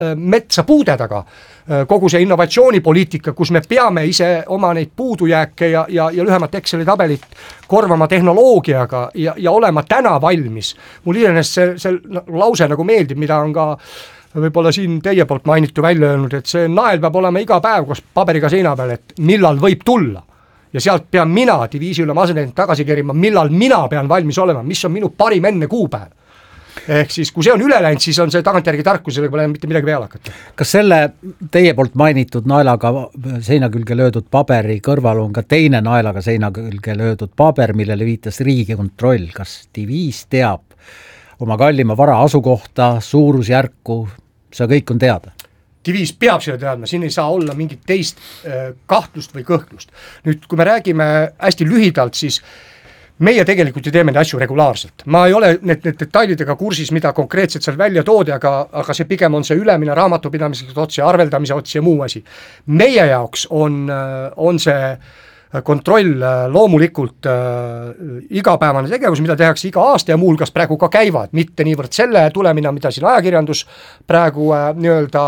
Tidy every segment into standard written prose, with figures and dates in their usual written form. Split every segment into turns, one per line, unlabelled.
metsa puude taga kogu see innovatsioonipoliitika, kus me peame ise oma neid puudujääke ja lühemat Exceli tabelit korvama tehnoloogiaga ja olema täna valmis. Mul iseenesest see lause nagu meeldib, mida on ka võib-olla siin teie poolt mainitu välja öelnud, et see nael peab olema iga päev koos paberiga seina peal, et millal võib tulla. Ja sealt pean mina diviisi üle asetäitjana tagasi kerima, millal mina pean valmis olema, mis on minu parim enne kuupäev. Ehk siis, kui see on üle läinud, siis on see tagantjärgi tarkusele pole mitte midagi peale hakata.
Kas selle teie poolt mainitud naelaga seina külge löödud paberi kõrval on ka teine naelaga seina külge löödud paber, millele viitas Riigikontroll? Kas diviis teab oma kallima vara asukohta, suurusjärku, see kõik on teada?
Diviis peab seda teadma, siin ei saa olla mingit teist kahtlust või kõhklust. Nüüd, kui me räägime hästi lühidalt, siis meie tegelikult ju teeme neid asju regulaarselt. Ma ei ole need detailidega kursis, mida konkreetselt seal välja toodi, aga see pigem on see ülemine raamatupidamiseks ots ja arveldamise ots ja muu asi. Meie jaoks on see kontroll loomulikult igapäevane tegevus, mida tehakse iga aasta ja muul kas praegu ka käivad, mitte niivõrd selle tulemina, mida siin ajakirjandus praegu nii-öelda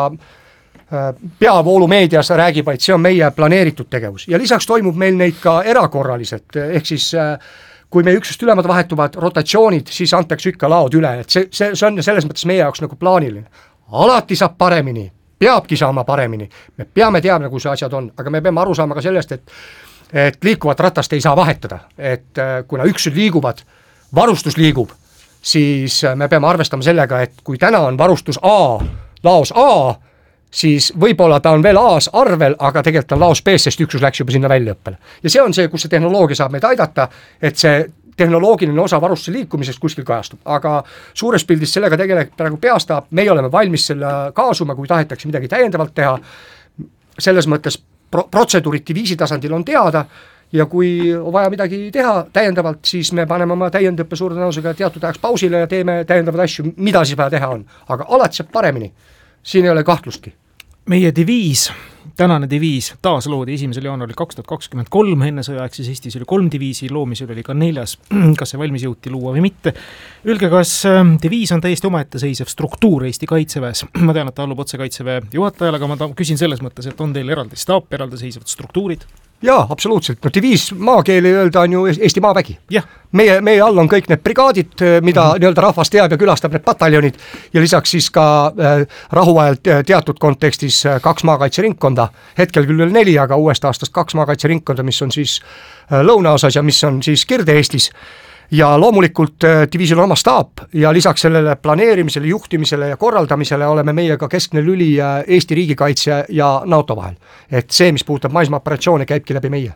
peavoolumeedias räägib, vaid see on meie planeeritud tegevus. Ja lisaks toimub meil neid ka erakorraliselt, ehk siis kui meie üksust ülemad vahetuvad rotatsioonid, siis antakse ikka laod üle, et see on selles mõttes meie jaoks nagu plaaniline. Alati saab paremini, peabki saama paremini, me peame teadma, kus asjad on, aga me peame aru saama ka sellest, et liikuvat ratast ei saa vahetada, et kuna üksused liiguvad, varustus liigub, siis me peame arvestama sellega, et kui täna on varustus A, laos A, siis võib-olla ta on veel A-s arvel, aga tegelikult on laos B-s, sest üksus läks juba sinna väljaõppele. Ja see on see, kus see tehnoloogia saab meid aidata, et see tehnoloogiline osa varustuse liikumisest kuskil kajastub. Aga suures pildis sellega tegelikult praegu peastab, meie oleme valmis selle kaasuma, kui tahetakse midagi täiendavalt teha. Selles mõttes protseduurid diviisi tasandil on teada ja kui vaja midagi teha täiendavalt, siis me paneme oma täiendõppe suure tõenäosusega teatud ajaks pausile ja teeme täiendavad asju, mida siis vaja teha on. Aga alati saab paremini. Siin ei ole kahtlustki.
Meie diviis, tänane diviis taas loodi 1. jaanuaril 2023, enne sõjaeg siis Eestis oli 3 diviisi, loomisel oli ka 4, kas see valmis jõuti luua või mitte. Öelge, kas diviis on täiesti omaette seisev struktuur Eesti kaitseväes? Ma tean, et ta allub otse kaitseväe juhatajale, aga ma küsin selles mõttes, et on teil eraldi staap, eraldi seisvad struktuurid? Jaa,
absoluutselt. No diviis maakeeli öelda on ju Eesti maavägi.
Yeah.
Meie all on kõik need brigaadid, mida nii-öelda rahvas teab ja külastab need pataljonid ja lisaks siis ka rahuajal teatud kontekstis 2 maakaitseringkonda. Hetkel küll veel 4, aga uuest aastast 2 maakaitseringkonda, mis on siis lõunaosas ja mis on siis Kirde-Eestis. Ja loomulikult diviisil on oma staap ja lisaks sellele planeerimisele, juhtimisele ja korraldamisele oleme meie ka keskne lüli Eesti riigikaitse ja NATO vahel. Et see, mis puudutab maismaaoperatsioone, käibki läbi meie.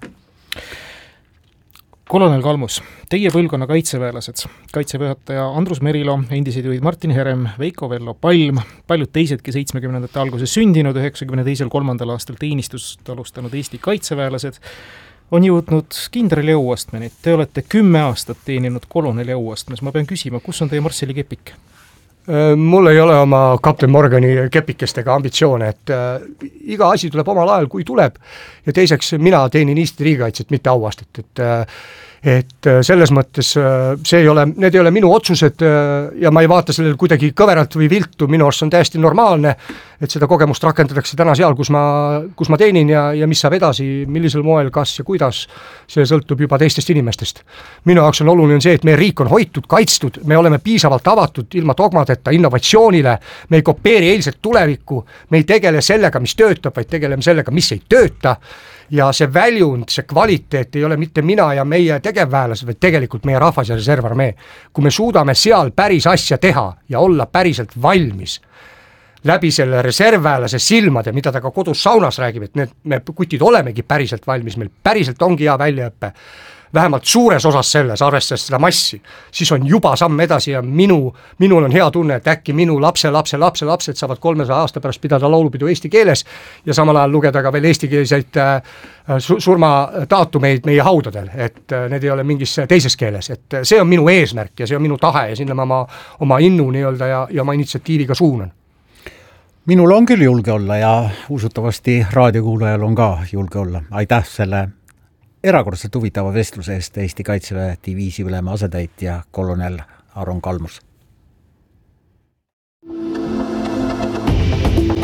Kolonel Kalmus, teie põlvkonna kaitseväelased, kaitseväejuhataja Andrus Merilo, endised juhid Martin Herem, Veiko Vello Palm, paljud teisedki 70. alguses sündinud, 92.3. aastal teenistust alustanud Eesti kaitseväelased on jõudnud kindrali jõuastmeni. Te olete 10 aastat teeninud koloneli jõuastmes. Ma pean küsima, kus on teie Marsseli kepik?
Mul ei ole oma Kapten Morgani kepikestega ambitsioone, et iga asi tuleb omal ajal, kui tuleb. Ja teiseks, mina teenin Eesti riigikaitset, mitte auastet. Et selles mõttes need ei ole minu otsused ja ma ei vaata sellele kuidagi kõveralt või viltu, minu arust on täiesti normaalne, et seda kogemust rakendatakse täna seal, kus ma teenin ja mis saab edasi, millisel moel, kas ja kuidas, see sõltub juba teistest inimestest. Minu jaoks on oluline see, et meie riik on hoitud, kaitstud, me oleme piisavalt avatud ilma dogmadeta innovatsioonile, me ei kopeeri eilset tulevikku, me ei tegele sellega, mis töötab, vaid tegeleme sellega, mis ei tööta. Ja see väljund, see kvaliteet ei ole mitte mina ja meie tegevväelased, vaid tegelikult meie rahvas ja reservarmee. Kui me suudame seal päris asja teha ja olla päriselt valmis läbi selle reservväelase silmade, mida ta ka kodus saunas räägib, et me kutid olemegi päriselt valmis, meil päriselt ongi hea väljaõppe, vähemalt suures osas selles, arvestades seda massi, siis on juba samm edasi ja minul on hea tunne, et äkki minu lapsed saavad 300 aasta pärast pidada laulupidu eesti keeles ja samal ajal lugeda ka veel eestikeelseid surmadaatumeid meie haudadel, et need ei ole mingis teises keeles, et see on minu eesmärk ja see on minu tahe ja sinna ma oma innu nii-öelda ja oma initsiatiiviga suunan.
Minul on küll julge olla ja usutavasti raadiokuulajal on ka julge olla. Aitäh selle erakordselt huvitava vestluse eest Eesti Kaitseväe diviisi ülema asetäitja kolonel Aron Kalmus.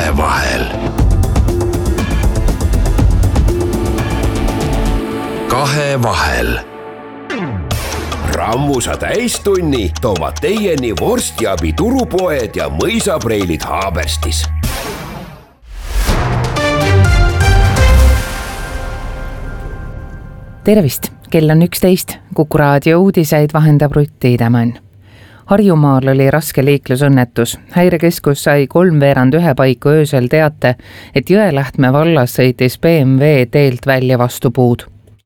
Kahevahel. Kahevahel. Rammusa täistunni toovad teieni vorstiabi turupoed ja mõisapreilid Haaberstis.
Tervist, kell on 11, Kuku raadio uudiseid vahendab Rutt Tiidemann. Harjumaal oli raske liiklusõnnetus. Häirekeskus sai 3:15 paiku öösel teate, et Jõelähtme vallas sõitis BMW teelt välja vastu puud.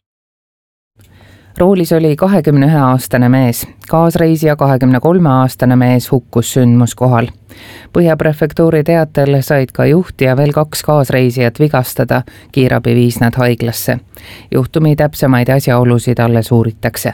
Roolis oli 21-aastane mees. Kaasreisija 23-aastane mees hukkus sündmuskohal. Põhja prefektuuri teatel said ka juht ja veel 2 kaasreisijat vigastada, kiirabi viis nad haiglasse. Juhtumi täpsemaid asjaolusid alles uuritakse.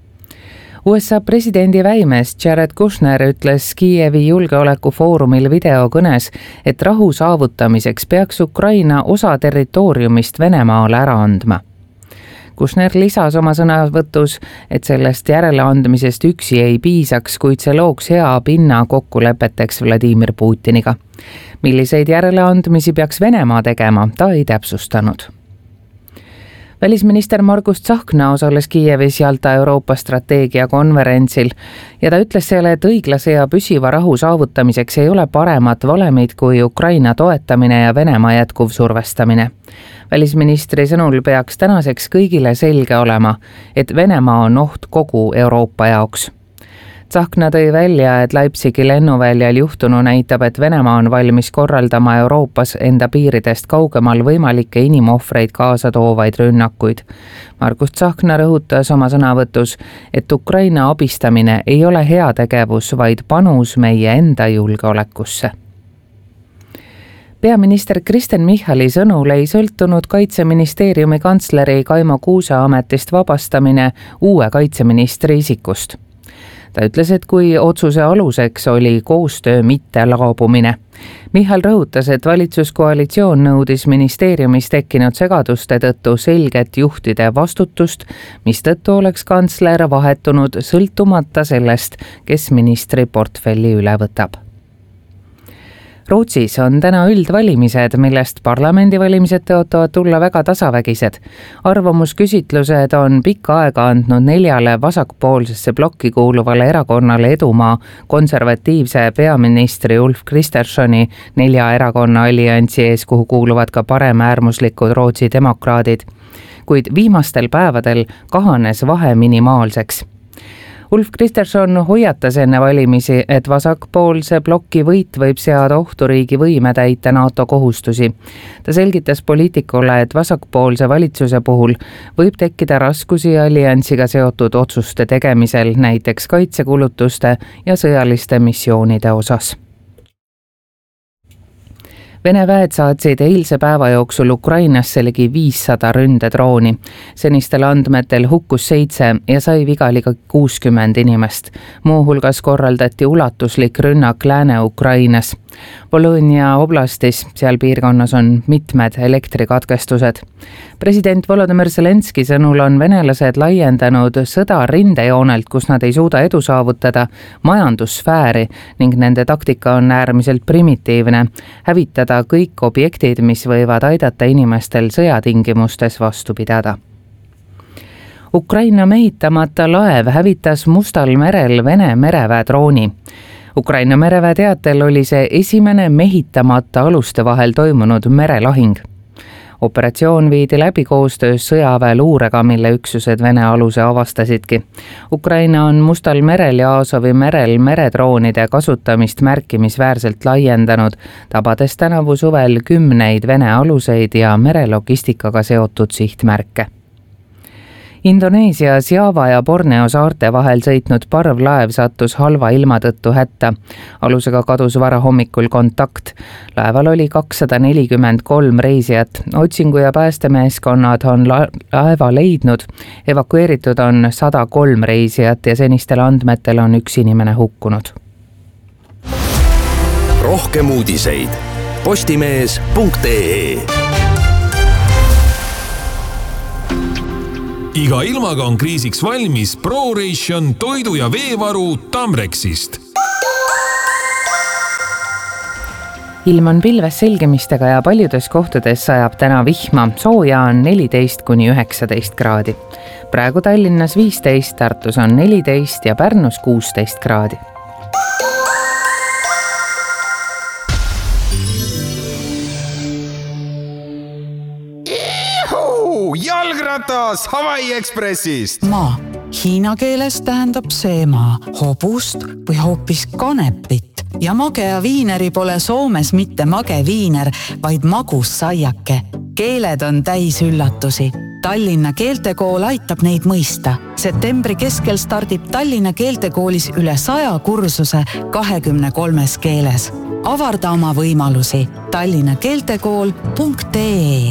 USA presidendi väimees Jared Kushner ütles Kiievi julgeolekufoorumil videokõnes, et rahu saavutamiseks peaks Ukraina osa territooriumist Venemaale ära andma. Kushner lisas oma sõnavõtus, et sellest järeleandmisest üksi ei piisaks, kuid see looks hea pinna kokkulepeteks Vladimir Putiniga. Milliseid järeleandmisi peaks Venemaa tegema, ta ei täpsustanud. Välisminister Margus Tsahkna osales Kiievis Jalta Euroopa strateegia konverentsil ja ta ütles selle, et õiglase ja püsiva rahu saavutamiseks ei ole paremat valemit kui Ukraina toetamine ja Venemaa jätkuv survestamine. Välisministri sõnul peaks tänaseks kõigile selge olema, et Venemaa on oht kogu Euroopa jaoks. Tsahkna tõi välja, et Leipzigi lennuväljal juhtunu näitab, et Venemaa on valmis korraldama Euroopas enda piiridest kaugemal võimalikke inimohvreid kaasa toovaid rünnakuid. Margus Tsahkna rõhutas oma sõnavõtus, et Ukraina abistamine ei ole heategevus, vaid panus meie enda julgeolekusse. Peaminister Kristen Michali sõnul ei sõltunud Kaitseministeeriumi kantsleri Kaimo Kuusa ametist vabastamine uue kaitseministri isikust. Ta ütles, et kui otsuse aluseks oli koostöö mitte laabumine. Michal rõhutas, et valitsuskoalitsioon nõudis ministeeriumis tekkinud segaduste tõttu selget juhtide vastutust, mistõttu oleks kantsler vahetunud sõltumata sellest, kes ministri portfelli üle võtab. Rootsis on täna üldvalimised, millest parlamendivalimised tõotavad tulla väga tasavägised. Arvamusküsitlused on pikka aega andnud 4 vasakpoolsesse blokki kuuluvale erakonnale edumaa konservatiivse peaministri Ulf Kristerssoni 4 erakonna alliansi ees, kuhu kuuluvad ka paremäärmuslikud Rootsi demokraadid. Kuid viimastel päevadel kahanes vahe minimaalseks. Ulf Kristersson hoiatas enne valimisi, et vasakpoolse blokki võit võib seada ohtu riigi võime täita NATO kohustusi. Ta selgitas poliitikule, et vasakpoolse valitsuse puhul võib tekkida raskusi alliansiga seotud otsuste tegemisel, näiteks kaitsekulutuste ja sõjaliste missioonide osas. Vene väed saatsid eilse päeva jooksul Ukrainasse ligi 500 ründedrooni. Senistel andmetel hukkus 7 ja sai viga ligi 60 inimest. Muuhulgas korraldati ulatuslik rünnak Lääne-Ukrainas. Volõnia oblastis, seal piirkonnas on mitmed elektrikatkestused. President Volodymyr Zelenski sõnul on venelased laiendanud sõda rindejoonelt, kus nad ei suuda edu saavutada, majandussfääri ning nende taktika on äärmiselt primitiivne, hävitada kõik objektid, mis võivad aidata inimestel sõjatingimustes vastu pidada. Ukraina mehitamata laev hävitas Mustal merel Vene mereväe drooni. Ukraina mereväe teatel oli see esimene mehitamata aluste vahel toimunud merelahing. Operatsioon viidi läbi koostöös sõjaväe luurega, mille üksused Vene aluse avastasidki. Ukraina on Mustal merel ja Aasovi merel meredroonide kasutamist märkimisväärselt laiendanud, tabades tänavu suvel 10 Vene aluseid ja merelogistikaga seotud sihtmärke. Indoneesias Java ja Borneo saarte vahel sõitnud parvlaev sattus halva ilma tõttu hätta. Alusega kadus varahommikul kontakt. Laeval oli 243 reisijat. Otsingu- ja päästemeeskonnad on laeva leidnud. Evakueeritud on 103 reisijat ja senistel andmetel on 1 inimene hukkunud.
Rohkem uudiseid postimees.ee.
Iga ilmaga on kriisiks valmis ProRation toidu- ja veevaru Tamrexist.
ilm on pilves selgimistega ja paljudes kohtades sajab täna vihma. Sooja on 14–19 kraadi. Praegu Tallinnas 15, Tartus on 14 ja Pärnus 16 kraadi.
Jalgratas Hawaii Expressist.
Maa. Hiina keeles tähendab see maa hobust või hoopis kanepit. Ja magea viineri pole Soomes mitte mage viiner, vaid magus saiake. Keeled on täis üllatusi. Tallinna keeltekool aitab neid mõista. Septembri keskel stardib Tallinna keeltekoolis üle 100 kursuse 23 keeles. Avarda oma võimalusi tallinnakeeltekool.ee.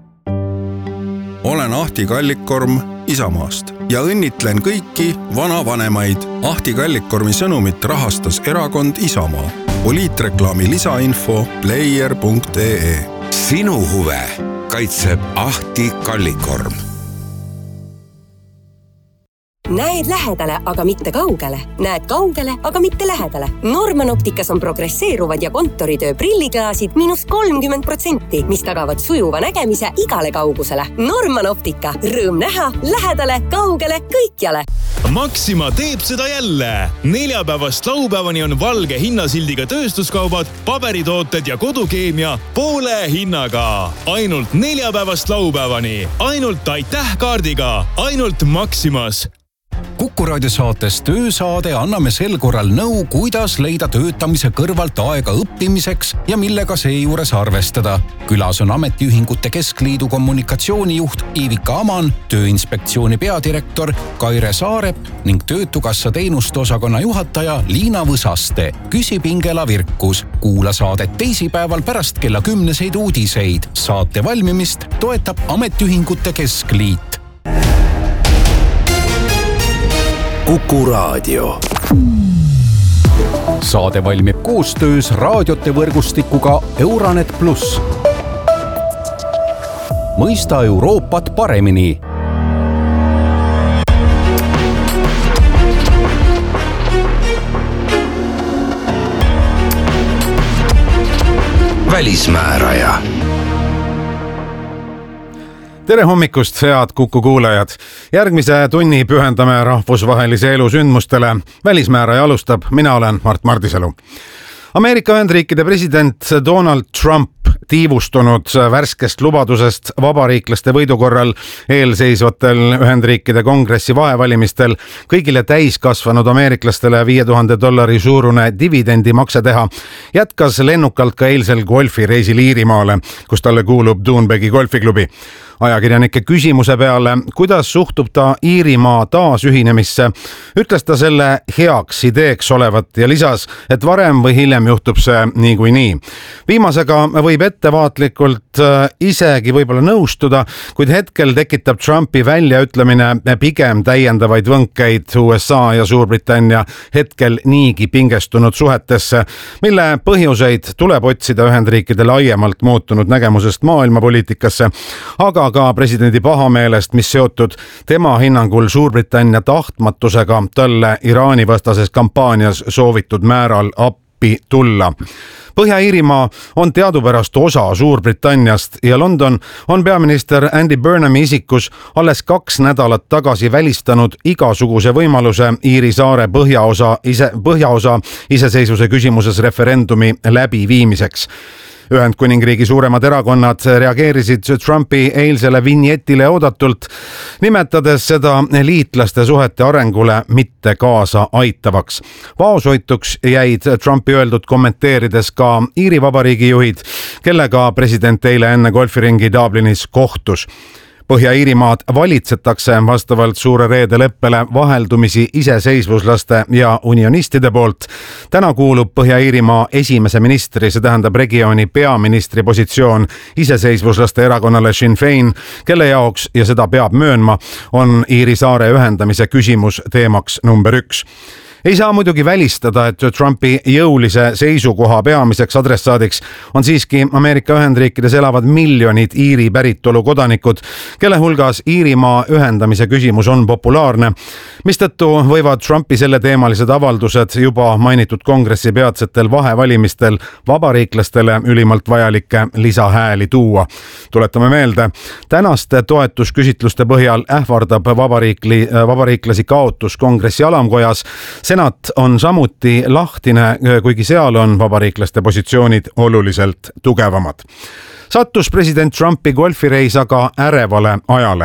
Olen Ahti Kallikkorm Isamaast ja õnnitlen kõiki vanavanemaid. Ahti Kallikkormi sõnumit rahastas erakond Isamaa. Poliitreklaami lisainfo player.ee.
Sinu huve kaitseb Ahti Kallikkorm.
Näed lähedale, aga mitte kaugele. Näed kaugele, aga mitte lähedale. Norman Opticas on progresseeruvad ja kontoritöö prilliklaasid -30%, mis tagavad sujuva nägemise igale kaugusele. Norman Optica. Rõõm näha, lähedale, kaugele, kõikjale.
Maxima teeb seda jälle. Neljapäevast laupäevani on valge hinnasildiga tööstuskaubad, paberitooted ja kodukeemia poole hinnaga. Ainult neljapäevast laupäevani. Ainult aitäh kaardiga. Ainult Maximas.
Kuku raadiosaates Töösaade anname sel korral nõu, kuidas leida töötamise kõrvalt aega õppimiseks ja millega seejuures arvestada. Külas on Ametiühingute Keskliidu kommunikatsioonijuht Iivika Aman, Tööinspektsiooni peadirektor Kaire Saarep ning Töötukassa teenuste osakonna juhataja Liina Võsaste. Küsib Ingela Virkus. Kuula saadet teisipäeval pärast kella 10 uudiseid. Saate valmimist toetab Ametiühingute Keskliit.
Kuku Raadio.
Saade valmib koostöös raadiote võrgustikuga Euranet Plus. Mõista Euroopat paremini.
Välismääraja.
Tere hommikust, head Kuku kuulajad. Järgmise tunni pühendame rahvusvahelise elu sündmustele. Välismääraja alustab, mina olen Mart Mardisalu. Ameerika Ühendriikide president Donald Trump tiivustunud värskest lubadusest vabariiklaste võidu korral eelseisvatel Ühendriikide kongressi vahevalimistel kõigile täiskasvanud ameeriklastele $5000 suurune dividendimakse teha, jätkas lennukalt ka eilsel golfireisil Iirimaale, kus talle kuulub Doonbegi golfiklubi. Ajakirjanike küsimuse peale, kuidas suhtub ta Iirimaa taasühinemisse, ütles ta selle heaks ideeks olevat ja lisas, et varem või hiljem juhtub see niikuinii. Viimasega võib ettevaatlikult isegi võib-olla nõustuda, kuid hetkel tekitab Trumpi väljaütlemine pigem täiendavaid võnkeid USA ja Suurbritannia hetkel niigi pingestunud suhetesse, mille põhjuseid tuleb otsida Ühendriikide laiemalt muutunud nägemusest maailmapoliitikasse, aga ka presidendi pahameelest, mis seotud tema hinnangul Suurbritannia tahtmatusega talle Iraani vastases kampaanias soovitud määral appi tulla. Põhja-Iirimaa on teadupärast osa Suurbritanniast ja London on peaminister Andy Burnhami isikus alles 2 nädalat tagasi välistanud igasuguse võimaluse Iiri saare põhjaosa iseseisvuse küsimuses referendumi läbiviimiseks. Ühendkuningriigi suuremad erakonnad reageerisid Trumpi eilsele vinjetile oodatult, nimetades seda liitlaste suhete arengule mitte kaasa aitavaks. Vaoshoituks jäid Trumpi öeldud kommenteerides ka Iiri Vabariigi juhid, kellega president eile enne golfiringi Dublinis kohtus. Põhja-Iirimaad valitsetakse vastavalt Suure Reede leppele vaheldumisi iseseisvuslaste ja unionistide poolt. Täna kuulub Põhja-Iirimaa esimese ministri, see tähendab regiooni peaministri positsioon iseseisvuslaste erakonnale Sinn Féin, kelle jaoks, ja seda peab möönma, on Iiri saare ühendamise küsimus teemaks number 1. ei saa muidugi välistada, et Trumpi jõulise seisukoha peamiseks adressaadiks on siiski Ameerika Ühendriikides elavad miljonid Iiri päritolu kodanikud, kelle hulgas Iirimaa ühendamise küsimus on populaarne, mistõttu võivad Trumpi selleteemalised avaldused juba mainitud kongressi peatsetel vahevalimistel vabariiklastele ülimalt vajalikke lisahääli tuua. Tuletame meelde, tänaste toetusküsitluste põhjal ähvardab vabariiklasi kaotus kongressi alamkojas. Senat on samuti lahtine, kuigi seal on vabariiklaste positsioonid oluliselt tugevamad. Sattus president Trumpi golfireis aga ärevale ajale.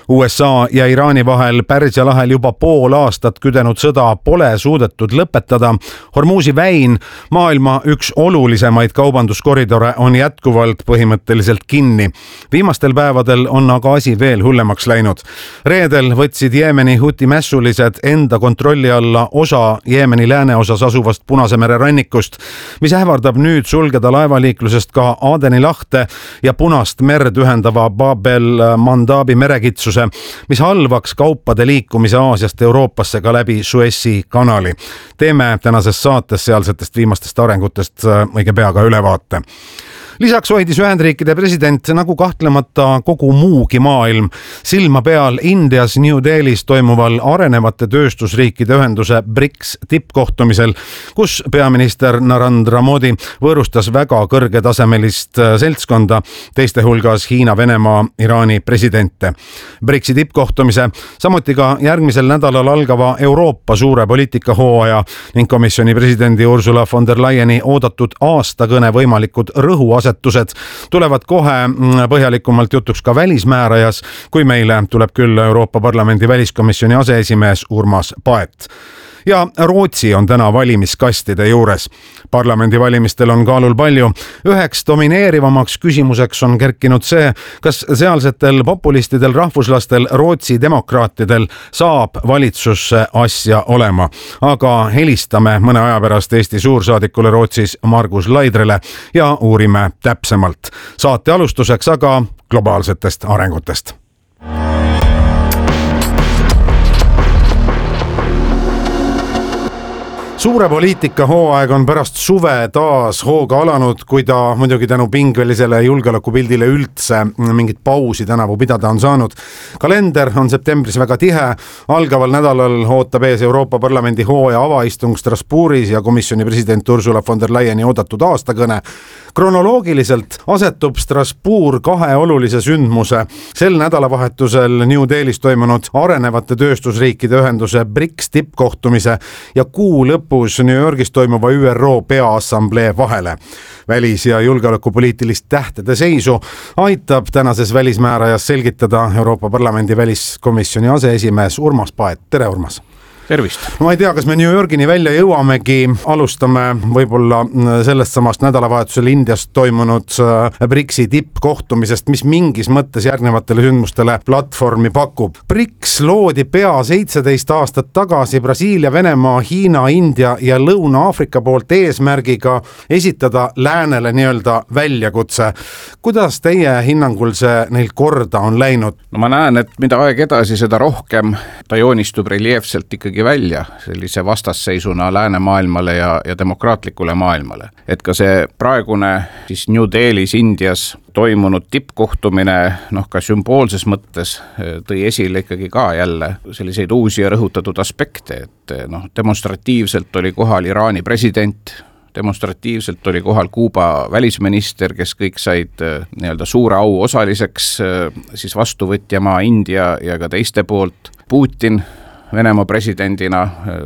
USA ja Iraani vahel Pärsia lahel juba pool aastat küdenud sõda pole suudetud lõpetada. Hormuzi väin, maailma üks olulisemaid kaubanduskoridore, on jätkuvalt põhimõtteliselt kinni. Viimastel päevadel on aga asi veel hullemaks läinud. Reedel võtsid Jeemeni Huti mässulised enda kontrolli alla osa Jeemeni lääneosas asuvast Punase mere rannikust, mis ähvardab nüüd sulgeda laevaliiklusest ka Adeni lahte ja Punast merd ühendava Bab-el-Mandabi merekitsuse, mis halvaks kaupade liikumise Aasiast Euroopasse ka läbi Suessi kanali. Teeme tänases saates sealsetest viimastest arengutest õige pea ka ülevaate. Lisaks hoidis Ühendriikide president, nagu kahtlemata kogu muugi maailm, silma peal Indias New Delhis toimuval arenevate tööstusriikide ühenduse BRICS tippkohtumisel, kus peaminister Narendra Modi võõrustas väga kõrgetasemelist seltskonda, teiste hulgas Hiina, Venemaa, Iraani presidente. BRICSi tippkohtumise, samuti ka järgmisel nädalal algava Euroopa suure poliitikahooaja ning komisjoni presidendi Ursula von der Leyeni oodatud aastakõne võimalikud rõhuasetused tulevad kohe põhjalikumalt jutuks ka välismäärajas, kui meile tuleb külla Euroopa Parlamendi väliskomisjoni aseesimees Urmas Paet. Ja Rootsi on täna valimiskastide juures. Parlamendivalimistel on kaalul palju. Üheks domineerivamaks küsimuseks on kerkinud see, kas sealsetel populistidel rahvuslastel Rootsi demokraatidel saab valitsusse asja olema. Aga helistame mõne aja pärast Eesti suursaadikule Rootsis Margus Laidrele ja uurime täpsemalt. Saate alustuseks aga globaalsetest arengutest. Suure poliitika hooaeg on pärast suve taas hooga alanud, kui ta muidugi tänu pingelisele julgeolekupildile üldse mingit pausi tänavu pidada on saanud. Kalender on septembris väga tihe. Algaval nädalal ootab ees Euroopa Parlamendi hooaja avaistung Strasbourgis ja komisjoni president Ursula von der Leyeni oodatud aastakõne. Kronoloogiliselt asetub Strasbourg kahe olulise sündmuse. Sel nädalavahetusel New Delhis toimunud arenevate tööstusriikide ühenduse BRICS tippkohtumise ja kuu lõpus New Yorgis toimuva ÜRO Peaassamblee vahele. Välis- ja julgeolekupoliitilist tähtede seisu aitab tänases välismäärajas selgitada Euroopa Parlamendi väliskomisjoni aseesimees Urmas Paet. Tere, Urmas!
Tervist!
Ma ei tea, kas me New Yorgini välja jõuamegi. Alustame võib-olla sellest samast nädalavahetusel Indias toimunud BRICSi tippkohtumisest, mis mingis mõttes järgnevatele sündmustele platvormi pakub. BRICS loodi pea 17 aastat tagasi Brasiilia, Venemaa, Hiina, India ja Lõuna-Aafrika poolt eesmärgiga esitada läänele nii-öelda väljakutse. Kuidas teie hinnangul see neil korda on läinud?
No ma näen, et mida aeg edasi, seda rohkem ta joonistub reljeefselt ikkagi välja sellise vastasseisuna läänemaailmale ja demokraatlikule maailmale. Et ka see praegune siis New Delhis Indias toimunud tippkohtumine ka sümboolses mõttes tõi esile ikkagi ka jälle selliseid uusi ja rõhutatud aspekte, et demonstratiivselt oli kohal Iraani president, demonstratiivselt oli kohal Kuuba välisminister, kes kõik said nii-öelda suure au osaliseks, siis vastuvõtjamaa India ja ka teiste poolt. Putin Venemaa presidendina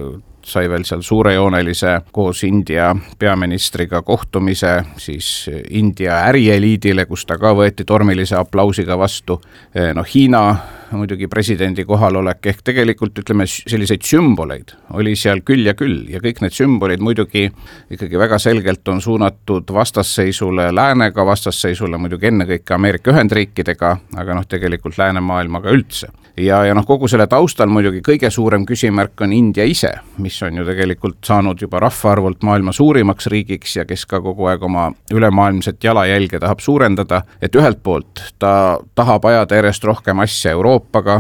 sai veel seal suurejoonelise koos India peaministriga kohtumise siis India ärieliidile, kus ta ka võeti tormilise aplausiga vastu. Hiina muidugi presidendi kohalolek ehk tegelikult ütleme selliseid sümboleid oli seal küll ja kõik need sümbolid muidugi ikkagi väga selgelt on suunatud vastasseisule läänega, vastasseisule muidugi ennekõike Ameerika Ühendriikidega, aga tegelikult läänemaailmaga üldse. Ja kogu selle taustal muidugi kõige suurem küsimärk on India ise, mis on ju tegelikult saanud juba rahvaarvult maailma suurimaks riigiks ja kes ka kogu aeg oma ülemaailmset jalajälge tahab suurendada, et ühelt poolt ta tahab ajada järjest rohkem asja Euroopaga,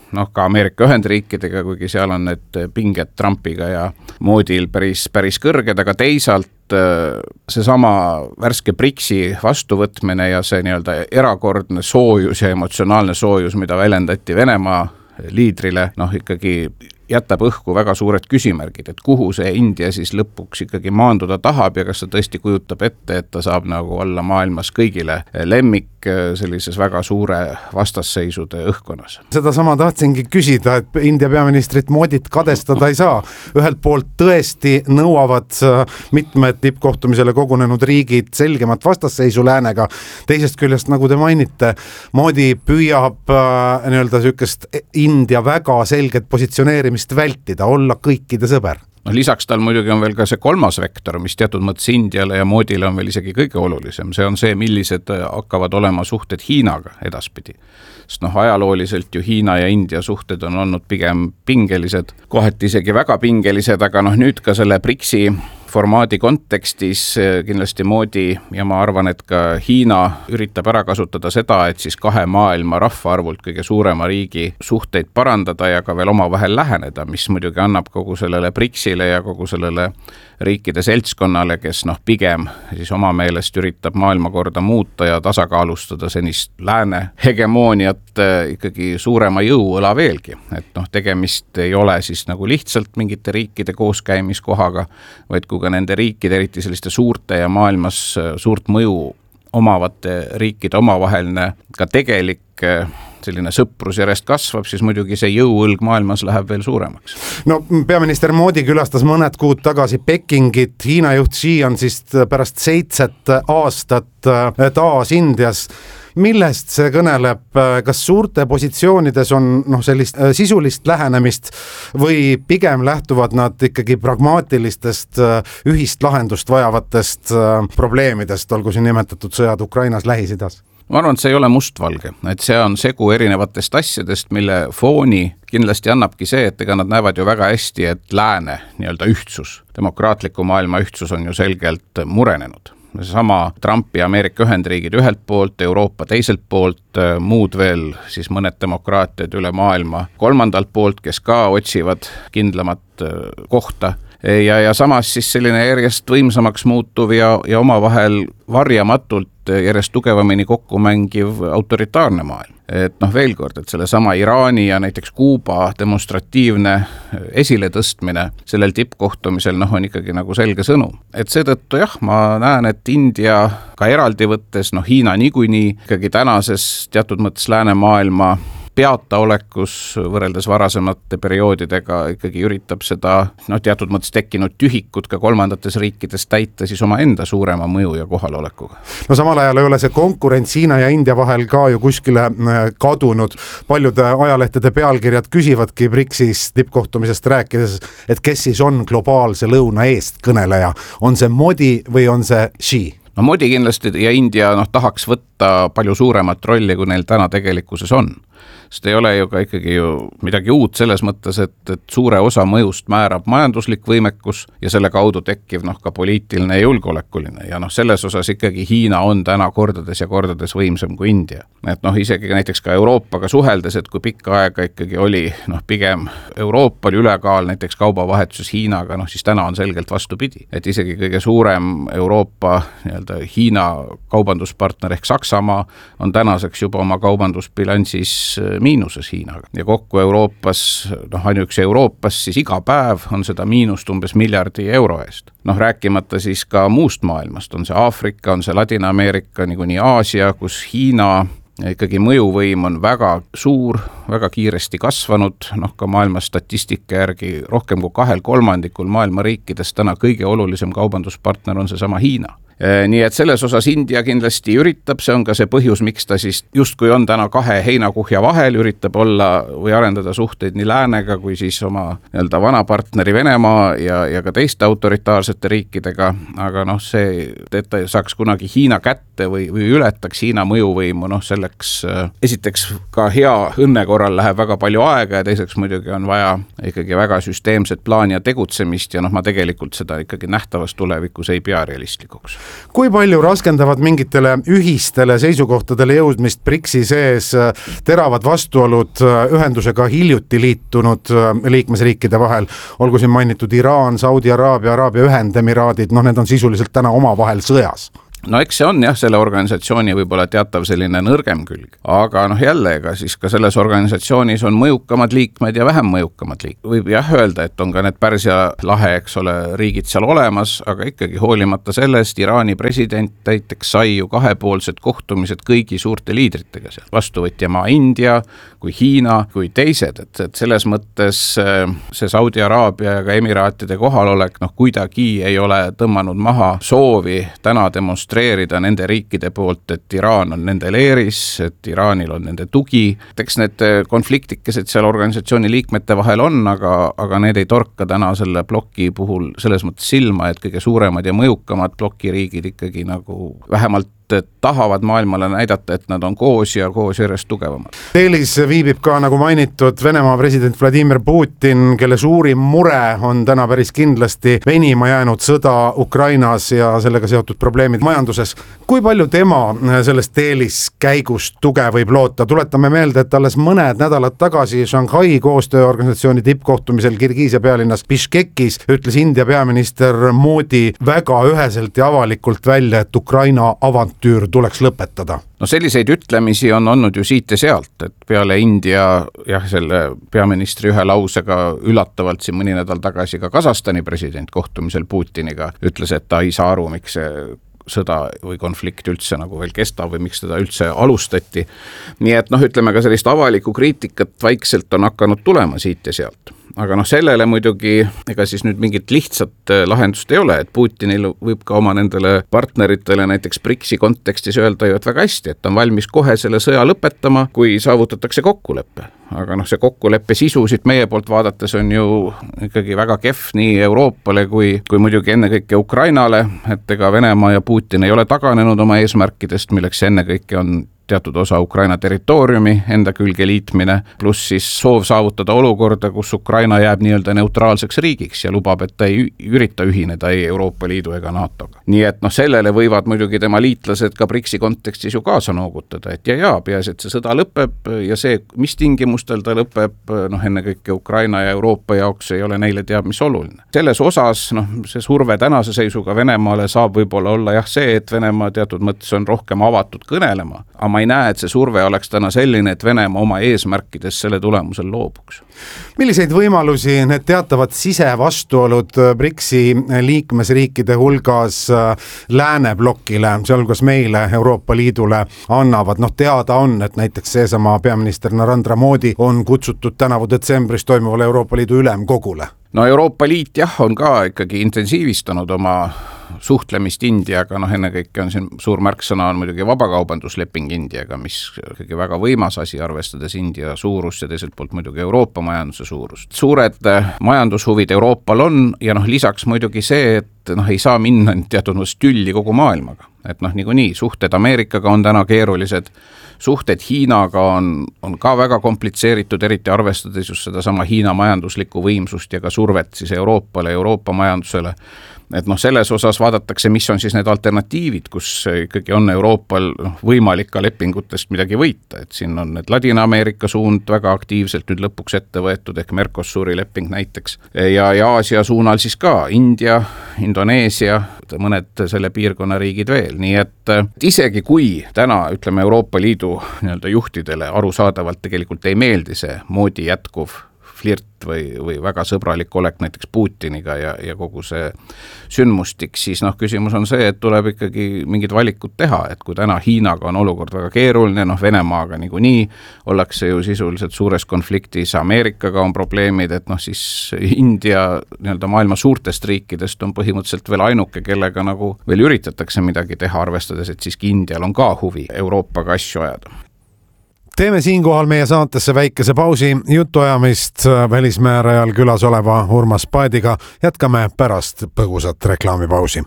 noh ka Ameerika Ühendriikidega, kuigi seal on need pinged Trumpiga ja Modil päris kõrged, aga teisalt seesama värske BRICS-i vastuvõtmine ja see nii-öelda erakordne soojus ja emotsionaalne soojus, mida väljendati Venemaa liidrile, noh ikkagi jätab õhku väga suured küsimärgid, et kuhu see India siis lõpuks ikkagi maanduda tahab ja kas ta tõesti kujutab ette, et ta saab nagu olla maailmas kõigile lemmik sellises väga suure vastasseisude õhkkonnas.
Seda sama tahtsingi küsida, et India peaministrit Modit kadestada ei saa. Ühelt poolt tõesti nõuavad mitmed tippkohtumisele kogunenud riigid selgemat vastasseisu läänega, teisest küljest, nagu te mainite, Modi püüab nii-öelda sükest India väga selget positsioneerimist vältida, olla kõikide sõber.
No, lisaks tal muidugi on veel ka see kolmas vektor, mis teatud mõttes Indiale ja Modile on veel isegi kõige olulisem. See on see, millised hakkavad olema suhted Hiinaga edaspidi. Sest ajalooliselt ju Hiina ja India suhted on olnud pigem pingelised, kohati isegi väga pingelised, aga nüüd ka selle BRICS-i formaadi kontekstis kindlasti Modi ja ma arvan, et ka Hiina üritab ära kasutada seda, et siis kahe maailma rahvaarvult kõige suurema riigi suhteid parandada ja ka veel omavahel läheneda, mis muidugi annab kogu sellele BRICS-ile ja kogu sellele riikide seltskonnale, kes pigem siis oma meelest üritab maailmakorda muuta ja tasakaalustada senist lääne hegemooniat ikkagi suurema jõuõla veelgi. Et tegemist ei ole siis nagu lihtsalt mingite riikide kooskäimiskohaga, vaid kui ka nende riikide, eriti selliste suurte ja maailmas suurt mõju omavate riikide omavaheline ka tegelik selline sõprus järjest kasvab, siis muidugi see jõuõlg maailmas läheb veel suuremaks.
No peaminister Modi külastas mõned kuud tagasi Pekingit, Hiina juht Xi on siis pärast 7 aastat taas Indias. Millest see kõneleb, kas suurte positsioonides on sellist sisulist lähenemist või pigem lähtuvad nad ikkagi pragmaatilistest ühist lahendust vajavatest probleemidest, olgu siin nimetatud sõjad Ukrainas, Lähis-Idas?
Ma arvan, et see ei ole mustvalge, et see on segu erinevatest asjadest, mille fooni kindlasti annabki see, et ega nad näevad ju väga hästi, et lääne nii-öelda ühtsus, demokraatliku maailma ühtsus on ju selgelt murenenud. Sama Trumpi Ameerika Ühendriigid ühelt poolt, Euroopa teiselt poolt, muud veel siis mõned demokraatiad üle maailma kolmandalt poolt, kes ka otsivad kindlamat kohta. Ja samas siis selline järjest võimsamaks muutuv ja omavahel varjamatult järjest tugevamini kokku mängiv autoritaarne maailm. Et veel kord, et selle sama Iraani ja näiteks Kuuba demonstratiivne esiletõstmine sellel tippkohtumisel on ikkagi nagu selge sõnum. Et seetõttu ma näen, et India ka eraldi võttes, Hiina niikuinii ikkagi tänases teatud mõttes läänemaailma peataolekus võrreldes varasemate perioodidega ikkagi üritab seda teatud mõttes tekkinud tühikut ka kolmandates riikides täita siis oma enda suurema mõju ja kohalolekuga.
No samal ajal ei ole see konkurents Hiina ja India vahel ka ju kuskile kadunud. Paljude ajalehtede pealkirjad küsivadki BRICS-is tippkohtumisest rääkides, et kes siis on globaalse lõuna eest kõneleja. On see Modi või on see Xi?
No Modi kindlasti ja India tahaks võtta palju suuremat rolli, kui neil täna tegelikkuses on. Sest ei ole ju ka ikkagi midagi uut selles mõttes, et suure osa mõjust määrab majanduslik võimekus ja selle kaudu tekkiv ka poliitiline ja julgeolekuline. Ja selles osas ikkagi Hiina on täna kordades ja kordades võimsam kui India. Et isegi näiteks ka Euroopaga suheldes, et kui pikka aega ikkagi oli pigem Euroopal ülekaal näiteks kaubavahetuses Hiinaga, siis täna on selgelt vastupidi. Et isegi kõige suurem Euroopa Hiina kaubanduspartner ehk Saksamaa on tänaseks juba oma kaubandusbilansis miinuses Hiinaga. Ja kokku Euroopas, ainuüksi Euroopas siis iga päev on seda miinust umbes miljardi euro eest. Rääkimata siis ka muust maailmast, on see Aafrika, on see Ladina-Ameerika, niikuinii Aasia, kus Hiina ikkagi mõjuvõim on väga suur, väga kiiresti kasvanud, ka maailma statistika järgi rohkem kui 2/3 maailma riikidest täna kõige olulisem kaubanduspartner on see sama Hiina. Nii et selles osas India kindlasti üritab, see on ka see põhjus, miks ta siis justkui on täna kahe heinakuhja vahel, üritab olla või arendada suhteid nii läänega kui siis oma vana partneri Venemaa ja ka teiste autoritaarsete riikidega, aga see, et ta saaks kunagi Hiina kätte või ületaks Hiina mõjuvõimu, selleks esiteks ka hea õnne korral läheb väga palju aega ja teiseks muidugi on vaja ikkagi väga süsteemset plaani ja tegutsemist ja ma tegelikult seda ikkagi nähtavas tulevikus ei pea realistlikuks.
kui palju raskendavad mingitele ühistele seisukohtadele jõudmist BRICS-i sees teravad vastuolud ühendusega hiljuti liitunud liikmesriikide vahel, olgu siin mainitud Iraan, Saudi Araabia, Araabia Ühendemiraadid, need on sisuliselt täna omavahel sõjas?
No eks see on jah, selle organisatsiooni võib-olla teatav selline nõrgem külg, aga jälle, ega siis ka selles organisatsioonis on mõjukamad liikmed ja vähem mõjukamad liikmed. Võib jah öelda, et on ka need Pärsia lahe, eks ole, riigid seal olemas, aga ikkagi hoolimata sellest Iraani president näiteks sai ju kahepoolsed kohtumised kõigi suurte liidritega seal. Vastuvõtjamaa India, kui Hiina, kui teised, et selles mõttes see Saudi Araabia ja ka Emiraatide kohalolek kuidagi ei ole tõmmanud maha soovi täna demonstreerida nende riikide poolt, et Iraan on nende leeris, et Iraanil on nende tugi. Eks need konfliktikesed seal organisatsiooni liikmete vahel on, aga need ei torka täna selle ploki puhul selles mõttes silma, et kõige suuremad ja mõjukamad plokiriigid ikkagi nagu vähemalt tahavad maailmale näidata, et nad on koos ja koos järjest tugevamad.
Eelis viibib ka, nagu mainitud, Venemaa president Vladimir Putin, kelle suurim mure on täna päris kindlasti venima jäänud sõda Ukrainas ja sellega seotud probleemid majanduses. Kui palju tema sellest eeliskäigust tuge võib loota? Tuletame meelde, et alles mõned nädalad tagasi Shanghai koostööorganisatsiooni tippkohtumisel Kirgiisia pealinnas Bishkekis ütles India peaminister Modi väga üheselt ja avalikult välja, et Ukraina avantüür tuleks lõpetada.
No selliseid ütlemisi on olnud ju siit ja sealt, et peale India selle peaministri ühe lausega üllatavalt siin mõni nädal tagasi ka Kasahstani president kohtumisel Putiniga ütles, et ta ei saa aru, miks see sõda või konflikt üldse nagu veel kestab või miks teda üldse alustati. Nii et ütleme ka sellist avalikku kriitikat vaikselt on hakanud tulema siit ja sealt. Aga sellele muidugi ega siis nüüd mingit lihtsat lahendust ei ole, et Putinil võib ka oma nendele partneritele näiteks BRICS-i kontekstis öelda ju, et väga hästi, et on valmis kohe selle sõja lõpetama, kui saavutatakse kokkulepe. Aga see kokkuleppe sisu siit meie poolt vaadates on ju ikkagi väga kehv nii Euroopale kui muidugi ennekõike Ukrainale, et ega Venemaa ja Putin ei ole taganenud oma eesmärkidest, milleks ennekõike on teatud osa Ukraina territooriumi enda külge liitmine, pluss siis soov saavutada olukorda, kus Ukraina jääb nii-öelda neutraalseks riigiks ja lubab, et ta ei ürita ühineda ei Euroopa Liidu ega NATOga. Nii et sellele võivad muidugi tema liitlased ka BRICS-i kontekstis ju kaasa noogutada, et peaasi, et see sõda lõpeb ja see, mis tingimustel ta lõpeb, ennekõike Ukraina ja Euroopa jaoks ei ole neile teab, mis oluline. Selles osas see surve tänase seisuga Venemaale saab võib-olla olla see, et Venemaa teatud mõttes on rohkem avatud kõnelema, aga ma ei näe, et see surve oleks täna selline, et Venemaa oma eesmärkides selle tulemusel loobuks.
Milliseid võimalusi need teatavad sisevastuolud BRICS-i liikmesriikide hulgas lääneblokile, sealhulgas meile, Euroopa Liidule annavad? Teada on, et näiteks seesama peaminister Narendra Modi on kutsutud tänavu detsembris toimuvale Euroopa Liidu ülemkogule.
Euroopa Liit on ka ikkagi intensiivistanud oma suhtlemist Indiaga, ennekõike on siin suur märksõna on muidugi vabakaubandusleping Indiaga, mis ikkagi väga võimas asi, arvestades India suurust ja teiselt poolt muidugi Euroopa majanduse suurust. Suured majandushuvid Euroopal on ja lisaks muidugi see, et ei saa minna teatud tülli kogu maailmaga. Et niikuinii suhted Ameerikaga on täna keerulised, suhted Hiinaga on ka väga komplitseeritud, eriti arvestades just sedasama Hiina majanduslikku võimsust ja ka survet siis Euroopale, Euroopa majandusele. Et selles osas vaadatakse, mis on siis need alternatiivid, kus ikkagi on Euroopal võimalik ka lepingutest midagi võita. Et siin on need Ladina-Ameerika suund väga aktiivselt nüüd lõpuks ette võetud, ehk Mercosuri leping näiteks. Ja Aasia suunal siis ka India, Indoneesia, mõned selle piirkonna riigid veel. Nii et isegi kui täna, ütleme, Euroopa Liidu juhtidele arusaadavalt tegelikult ei meeldi see Modi jätkuv flirt või väga sõbralik olek näiteks Putiniga ja kogu see sündmustik, siis küsimus on see, et tuleb ikkagi mingid valikud teha, et kui täna Hiinaga on olukord väga keeruline, Venemaaga niikuinii ollakse ju sisuliselt suures konfliktis, Ameerikaga on probleemid, et siis India maailma suurtest riikidest on põhimõtteliselt veel ainuke, kellega veel üritatakse midagi teha, arvestades, et siiski Indial on ka huvi Euroopaga asju ajada.
Teeme siinkohal meie saatesse väikese pausi, jutuajamist välismäärajal külas oleva Urmas Paediga jätkame pärast põgusat reklaamipausi.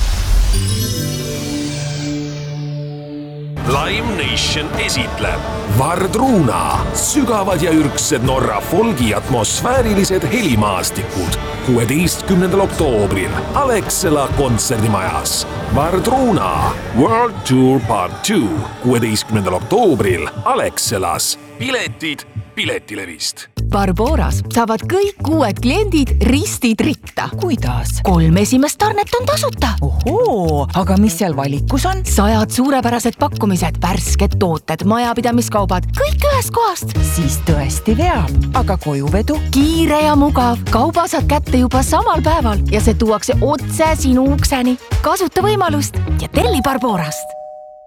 Lime Nation esitleb Vardruna, sügavad ja ürgsed Norra folgi atmosfäärilised helimaastikud 16. oktoobril Alexela kontserdimajas. Vardruna World Tour Part 2 16. oktoobril Alexelas. Piletid Piletilevist.
Barboras saavad kõik uued kliendid ristid ritta.
Kuidas?
3 esimest tarnet on tasuta.
Ohoo, aga mis seal valikus on?
100 suurepärased pakkumised, värsked tooted, majapidamiskaubad, kõik ühest kohast.
Siis tõesti veab, aga kojuvedu?
Kiire ja mugav, kauba saad kätte juba samal päeval ja see tuuakse otse sinu ukseni. Kasuta võimalust ja telli Barborast.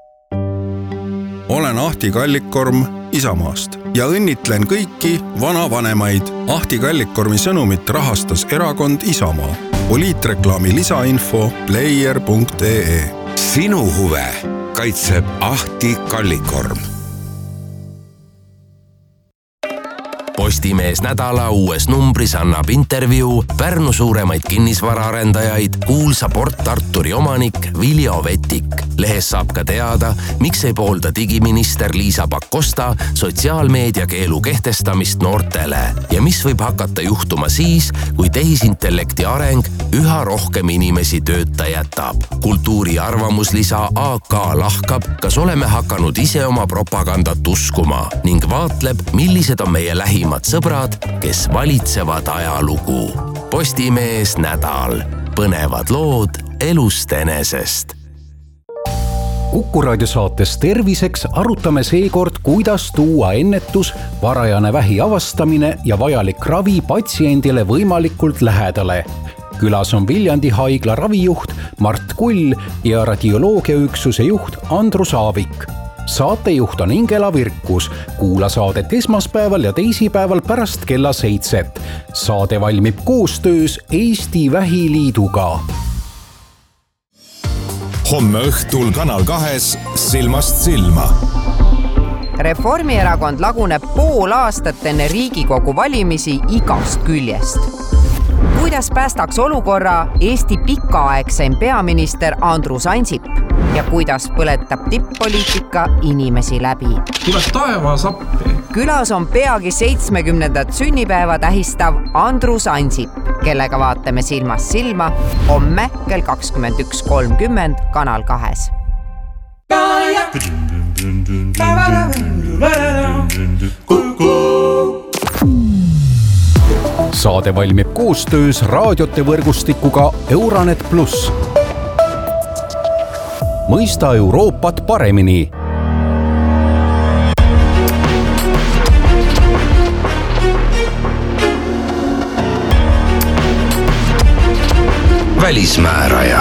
Olen Ahti Kallikkorm Isamaast ja õnnitlen kõiki vanavanemaid. Ahti Kallikkormi sõnumit rahastas erakond Isamaa. Poliitreklaami lisainfo player.ee.
Sinu huve kaitseb Ahti Kallikkorm.
Postimees nädala uues numbris annab intervjuu Pärnu suuremaid kinnisvaraarendajaid, kuulsa Port Arturi omanik Viljo Vetik. Lehes saab ka teada, miks ei poolda digiminister Liisa Pakosta sotsiaalmeedia keelu kehtestamist noortele ja mis võib hakata juhtuma siis, kui tehisintellekti areng üha rohkem inimesi tööta jätab. Kultuuri arvamuslisa AK lahkab, kas oleme hakanud ise oma propagandat uskuma ning vaatleb, millised on meie lähimad sõbrad, kes valitsevad ajalugu. Postimees nädal. Põnevad lood elust enesest.
Kuku raadio saates Terviseks arutame seekord, kuidas tuua ennetus, varajane vähi avastamine ja vajalik ravi patsiendile võimalikult lähedale. Külas on Viljandi haigla ravijuht Mart Kull ja radioloogiaüksuse juht Andrus Aavik. Saatejuht on Ingela Virkus. Kuula saadet esmaspäeval ja teisipäeval pärast kella 7. Saade valmib koostöös Eesti Vähiliiduga.
Homme õhtul Kanal 2 Silmast silma.
Reformierakond laguneb pool aastat enne Riigikogu valimisi igast küljest. Kuidas päästaks olukorra Eesti pikaaegseim peaminister Andrus Ansip ja kuidas põletab tipp-poliitika inimesi läbi?
Tuleb taevas appi.
Külas on peagi 70. sünnipäeva tähistav Andrus Ansip, kellega vaatame silmast silma homme kell 21.30 Kanal 2.
Saade valmib koostöös raadiote võrgustikuga Euronet Plus. Mõista Euroopat paremini.
Välismääraja.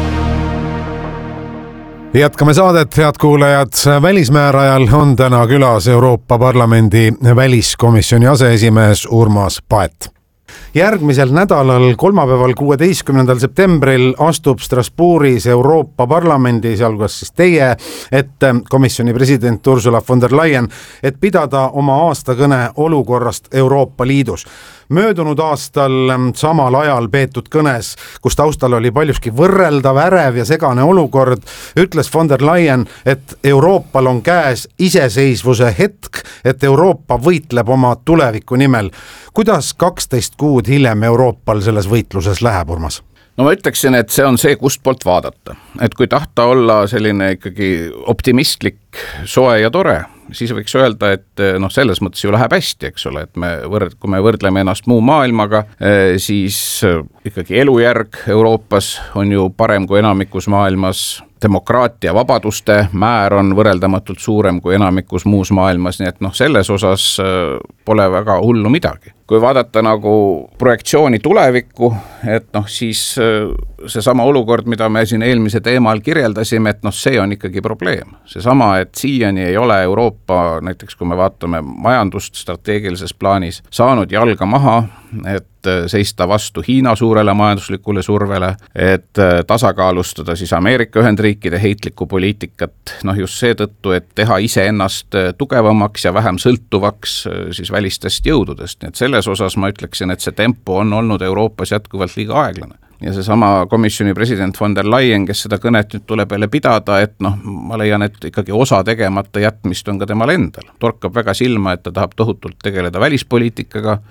Jätkame saadet, head kuulajad. Välismäärajal on täna külas Euroopa Parlamendi väliskomisjoni aseesimees Urmas Paet. Järgmisel nädalal, kolmapäeval 16. septembril astub Strasbourgis Euroopa Parlamendi, sealhulgas siis teie, ette komisjoni president Ursula von der Leyen, et pidada oma aastakõne olukorrast Euroopa Liidus. Möödunud aastal samal ajal peetud kõnes, kus taustal oli paljuski võrreldav, ärev ja segane olukord, ütles von der Leyen, et Euroopal on käes iseseisvuse hetk, et Euroopa võitleb oma tuleviku nimel. Kuidas 12 kuud hiljem Euroopal selles võitluses läheb, Urmas?
No ma ütleksin, et see on see, kust poolt vaadata. Et kui tahta olla selline ikkagi optimistlik, soe ja tore, siis võiks öelda, et selles mõttes ju läheb hästi, eks ole, et kui me võrdleme ennast muu maailmaga, siis ikkagi elujärg Euroopas on ju parem kui enamikus maailmas. Demokraatia vabaduste määr on võrreldamatult suurem kui enamikus muus maailmas, nii et selles osas pole väga hullu midagi. Kui vaadata nagu projektsiooni tulevikku, et siis see sama olukord, mida me siin eelmise teemal kirjeldasime, et see on ikkagi probleem. Seesama, et siiani ei ole Euroopa, näiteks kui me vaatame majandust strateegilises plaanis, saanud jalga maha, et seista vastu Hiina suurele majanduslikule survele, et tasakaalustada siis Ameerika Ühendriikide heitlikku poliitikat, just seetõttu, et teha ise ennast tugevamaks ja vähem sõltuvaks siis välistest jõududest. Nii et selles osas ma ütleksin, et see tempo on olnud Euroopas jätkuvalt liiga aeglane. Ja seesama komisjoni president von der Leyen, kes seda kõnet nüüd tuleb jälle pidada, et ma leian, et ikkagi osa tegemata jätmist on ka temal endal. Torkab väga silma, et ta tahab tohutult tegeleda välispoliitikaga,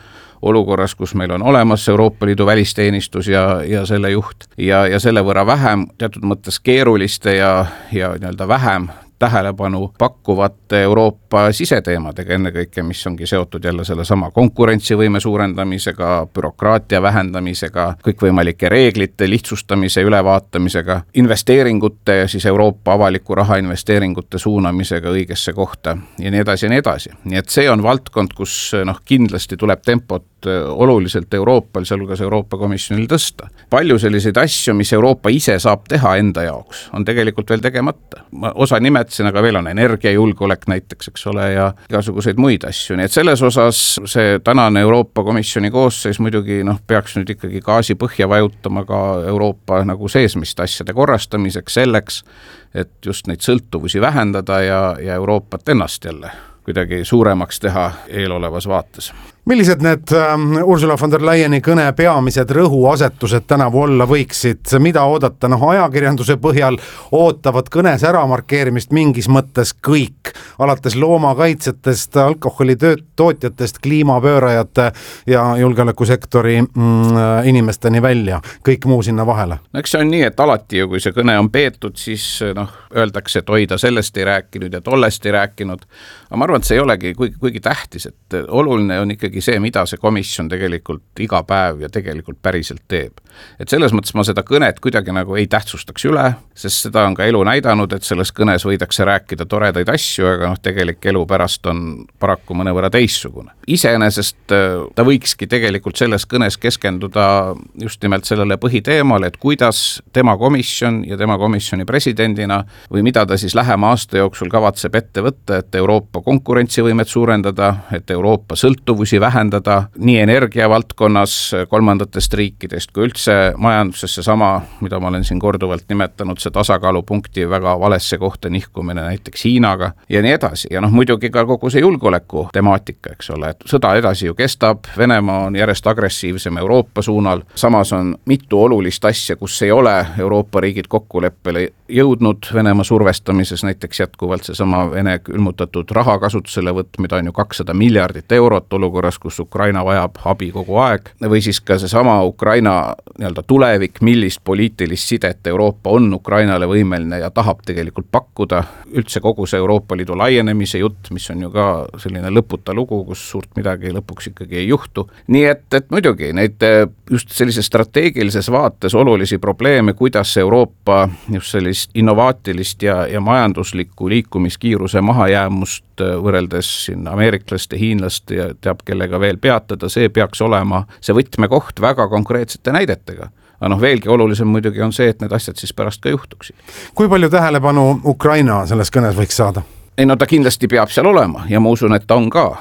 olukorras, kus meil on olemas Euroopa Liidu välisteenistus ja selle juht ja selle võrra vähem teatud mõttes keeruliste ja nii-öelda vähem tähelepanu pakkuvate Euroopa siseteemadega ennekõike, mis ongi seotud jälle selle sama konkurentsivõime suurendamisega, bürokraatia vähendamisega, kõikvõimalike reeglite lihtsustamise ülevaatamisega, investeeringute ja siis Euroopa avaliku raha investeeringute suunamisega õigesse kohta ja nii edasi ja nii edasi. Nii et see on valdkond, kus kindlasti tuleb tempot oluliselt Euroopal, sealhulgas Euroopa Komisjonil tõsta. Palju selliseid asju, mis Euroopa ise saab teha enda jaoks, on tegelikult veel tegemata. Osa nimetasin, aga veel on energiajulgeolek näiteks, eks ole, ja igasuguseid muid asju. Nii et selles osas see tänane Euroopa Komisjoni koosseis muidugi peaks nüüd ikkagi gaasi põhja vajutama ka Euroopa nagu seesmiste asjade korrastamiseks selleks, et just neid sõltuvusi vähendada ja Euroopat ennast jälle kuidagi suuremaks teha eelolevas vaates.
Millised need Ursula von der Leyeni kõne peamised rõhuasetused tänavu olla võiksid, mida oodata? Ajakirjanduse põhjal ootavad kõnes ära markeerimist mingis mõttes kõik, alates loomakaitsetest, alkoholitootjatest, kliimapöörajate ja julgeolekusektori inimesteni välja, kõik muu sinna vahele.
Eks see on nii, et alati ju, kui see kõne on peetud, siis öeldakse, et oi, ta sellest ei rääkinud ja tollest ei rääkinud. Aga ma arvan, et see ei olegi kuigi tähtis, et oluline on ikkagi see, mida see komisjon tegelikult iga päev ja tegelikult päriselt teeb. Et selles mõttes ma seda kõnet kuidagi nagu ei tähtsustaks üle, sest seda on ka elu näidanud, et selles kõnes võidakse rääkida toredaid asju, aga tegelik elu pärast on paraku mõnevõrra teissugune. Iseenesest ta võikski tegelikult selles kõnes keskenduda just nimelt sellele põhiteemale, et kuidas tema komisjon ja tema komisjoni presidendina või mida ta siis lähema aasta jooksul kavatseb ette võtta, et Euroopa konkurentsivõimet suurendada, et Euroopa sõltuvusi vähendada nii energiavaldkonnas kolmandatest riikidest kui üldse majanduses seesama, mida ma olen siin korduvalt nimetanud, see tasakaalupunkti väga valesse kohta nihkumine näiteks Hiinaga ja nii edasi. Ja muidugi ka kogu see julgeoleku temaatika, eks ole, et sõda edasi ju kestab, Venemaa on järjest agressiivsem Euroopa suunal, samas on mitu olulist asja, kus ei ole Euroopa riigid kokkuleppele jõudnud Venemaa survestamises, näiteks jätkuvalt seesama Vene külmutatud raha kasutusele võtmida on ju 200 miljardit eurot olukorras, kus Ukraina vajab abi kogu aeg, või siis ka seesama Ukraina nii-öelda tulevik, millist poliitilist sidet Euroopa on Ukrainale võimeline ja tahab tegelikult pakkuda, üldse kogu see Euroopa Liidu laienemise jutt, mis on ju ka selline lõputa lugu, kus suurt midagi lõpuks ikkagi ei juhtu. Nii et muidugi neid just sellises strateegilises vaates olulisi probleeme, kuidas Euroopa just sellist innovaatilist ja majanduslikku liikumiskiiruse mahajäämust võrreldes siin ameeriklaste, hiinlaste ja teab kellega veel peatada, see peaks olema see võtmekoht väga konkreetsete näidetega. Aga veelgi olulisem muidugi on see, et need asjad siis pärast ka juhtuksid.
Kui palju tähelepanu Ukraina selles kõnes võiks saada?
Ei, ta kindlasti peab seal olema ja ma usun, et ta on ka.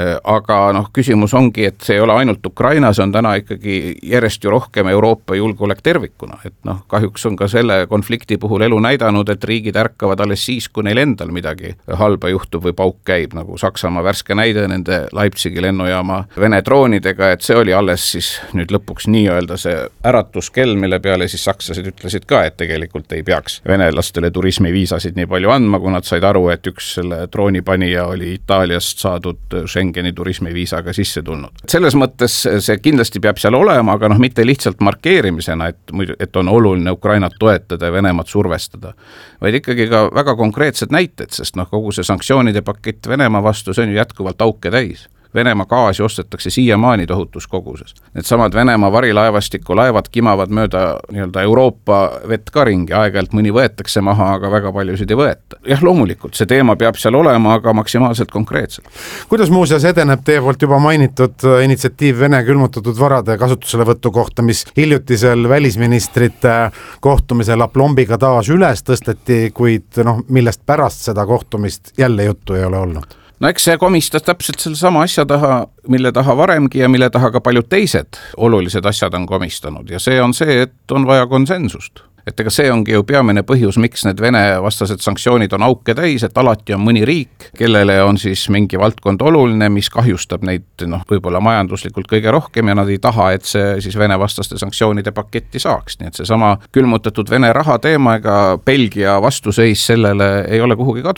Aga küsimus ongi, et see ei ole ainult Ukraina, see on täna ikkagi järjest ju rohkem Euroopa julgeolek tervikuna. Et kahjuks on ka selle konflikti puhul elu näidanud, et riigid ärkavad alles siis, kui neil endal midagi halba juhtub või pauk käib, nagu Saksamaa värske näide nende Leipzigi lennujaama Vene droonidega, et see oli alles siis nüüd lõpuks nii-öelda see äratuskell, mille peale siis sakslased ütlesid ka, et tegelikult ei peaks venelastele turismiviisasid nii palju andma, kui nad said aru, et üks selle droonipanija oli Itaaliast saadud Schengeni turismiviisaga sisse tulnud. Selles mõttes see kindlasti peab seal olema, aga mitte lihtsalt markeerimisena, et on oluline Ukrainat toetada ja Venemaad survestada, vaid ikkagi ka väga konkreetsed näited, sest kogu see sanktsioonide pakett Venemaa vastu, see on ju jätkuvalt auke täis. Venemaa gaasi ostetakse siiamaani tohutus koguses. Need samad Venemaa varilaevastiku laevad kimavad mööda nii-öelda Euroopa vett ka ringi, aeg-ajalt mõni võetakse maha, aga väga paljusid ei võeta. Jah, loomulikult, see teema peab seal olema, aga maksimaalselt konkreetselt.
Kuidas muuseas edeneb teie poolt juba mainitud initsiatiiv Vene külmutatud varade kasutuselevõtu kohta, mis hiljutisel välisministrite kohtumisel aplombiga taas üles tõsteti, kuid millest pärast seda kohtumist jälle juttu ei ole olnud?
Eks see komistas täpselt selle sama asja taha, mille taha varemgi ja mille taha ka paljud teised olulised asjad on komistanud ja see on see, et on vaja konsensust. Et ega see ongi ju peamine põhjus, miks need Vene vastased sanktsioonid on auke täis, et alati on mõni riik, kellele on siis mingi valdkond oluline, mis kahjustab neid võib-olla majanduslikult kõige rohkem ja nad ei taha, et see siis Vene vastaste sanktsioonide paketti saaks. Nii et see sama külmutatud Vene raha teema ega Belgia vastuseis sellele ei ole kuhugi kadunud.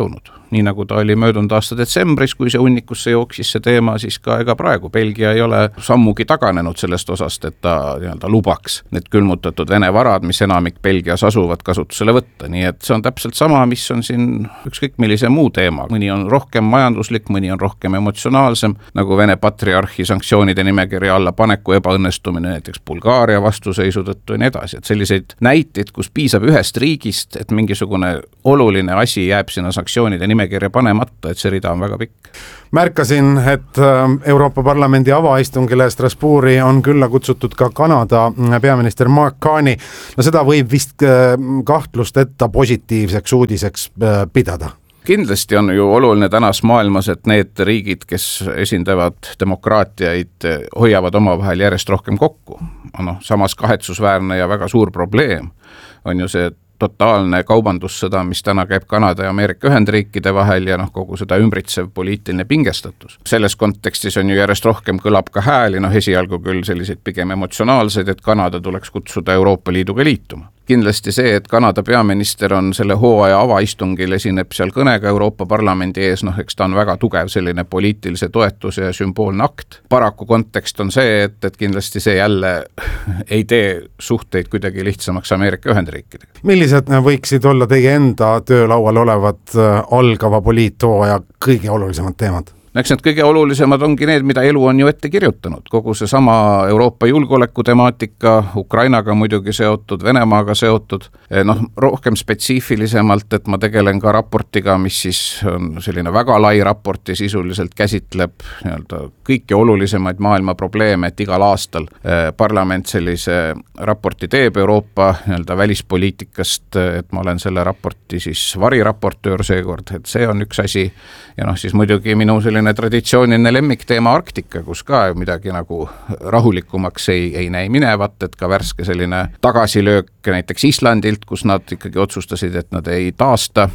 nii nagu ta oli möödunud aasta detsembris, kui see hunnikusse jooksis see teema, siis ka ega praegu Belgia ei ole sammugi taganenud sellest osast, et ta nii-öelda lubaks need külmutatud Vene varad, mis enamik Belgias asuvad, kasutusele võtta, nii et see on täpselt sama, mis on siin ükskõik millise muu teema, mõni on rohkem majanduslik, mõni on rohkem emotsionaalsem, nagu Vene patriarhi sanktsioonide nimekirja alla paneku ebaõnnestumine näiteks Bulgaaria vastuseisu tõttu ja nii edasi, et selliseid näiteid, kus piisab ühest riigist, et mingisugune oluline asi jääb sinna sanktsioonide nimekirja panemata, et see rida on väga pikk.
Märkasin, et Euroopa Parlamendi avaistungile Strasbourgi on külla kutsutud ka Kanada peaminister Mark Carney. No seda võib vist kahtlusteta positiivseks uudiseks pidada.
Kindlasti on ju oluline tänas maailmas, et need riigid, kes esindavad demokraatiaid, hoiavad omavahel järjest rohkem kokku. Samas kahetsusväärne ja väga suur probleem on ju see totaalne kaubandussõda, mis täna käib Kanada ja Ameerika Ühendriikide vahel ja kogu seda ümbritsev poliitiline pingestatus. Selles kontekstis on ju järjest rohkem kõlab ka hääli, esialgu küll selliseid pigem emotsionaalseid, et Kanada tuleks kutsuda Euroopa Liiduga liituma. Kindlasti see, et Kanada peaminister on selle hooaja avaistungil, esineb seal kõnega Euroopa Parlamendi ees, eks ta on väga tugev selline poliitilise toetuse ja sümboolne akt. Paraku kontekst on see, et kindlasti see jälle ei tee suhteid kuidagi lihtsamaks Ameerika Ühendriikidega.
Millised võiksid olla teie enda töölaual olevad algava poliithooaja kõige olulisemad teemad?
Eks need kõige olulisemad ongi need, mida elu on ju ette kirjutanud. Kogu see sama Euroopa julgeoleku temaatika, Ukrainaga muidugi seotud, Venemaaga seotud, rohkem spetsiifilisemalt, et ma tegelen ka raportiga, mis siis on selline väga lai raport ja sisuliselt käsitleb kõiki olulisemaid maailma probleeme, et igal aastal parlament sellise raporti teeb Euroopa välispoliitikast, et ma olen selle raporti siis variraportöör seekord, et see on üks asi ja siis muidugi minu selline traditsiooniline lemmikteema Arktika, kus ka midagi nagu rahulikumaks ei näi minevat, et ka värske selline tagasilöök näiteks Islandilt, kus nad ikkagi otsustasid, et nad ei taasta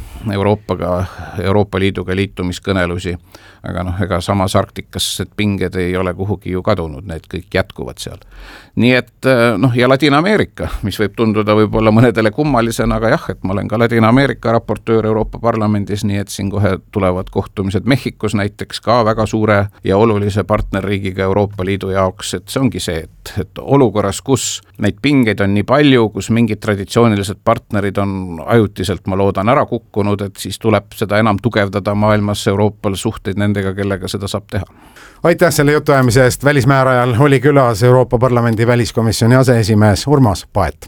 Euroopa Liiduga liitumiskõnelusi, aga ega samas Arktikas pinged ei ole kuhugi ju kadunud, need kõik jätkuvad seal. Nii et ja Ladina-Ameerika, mis võib tunduda võib-olla mõnedele kummalisena, aga jah, et ma olen ka Ladina-Ameerika raportöör Euroopa Parlamendis, nii et siin kohe tulevad kohtumised Mehhikos näiteks ka väga suure ja olulise partnerriigiga Euroopa Liidu jaoks, et see ongi see, et olukorras, kus neid pingeid on nii palju, kus mingid traditsioonilised partnerid on ajutiselt, ma loodan, ära kukkunud, et siis tuleb seda enam tugevdada maailmas Euroopal suhteid nendega, kellega seda saab teha.
Aitäh selle jutuajamise eest. Välismäärajal oli külas Euroopa Parlamendi väliskomisjoni aseesimees Urmas Paet.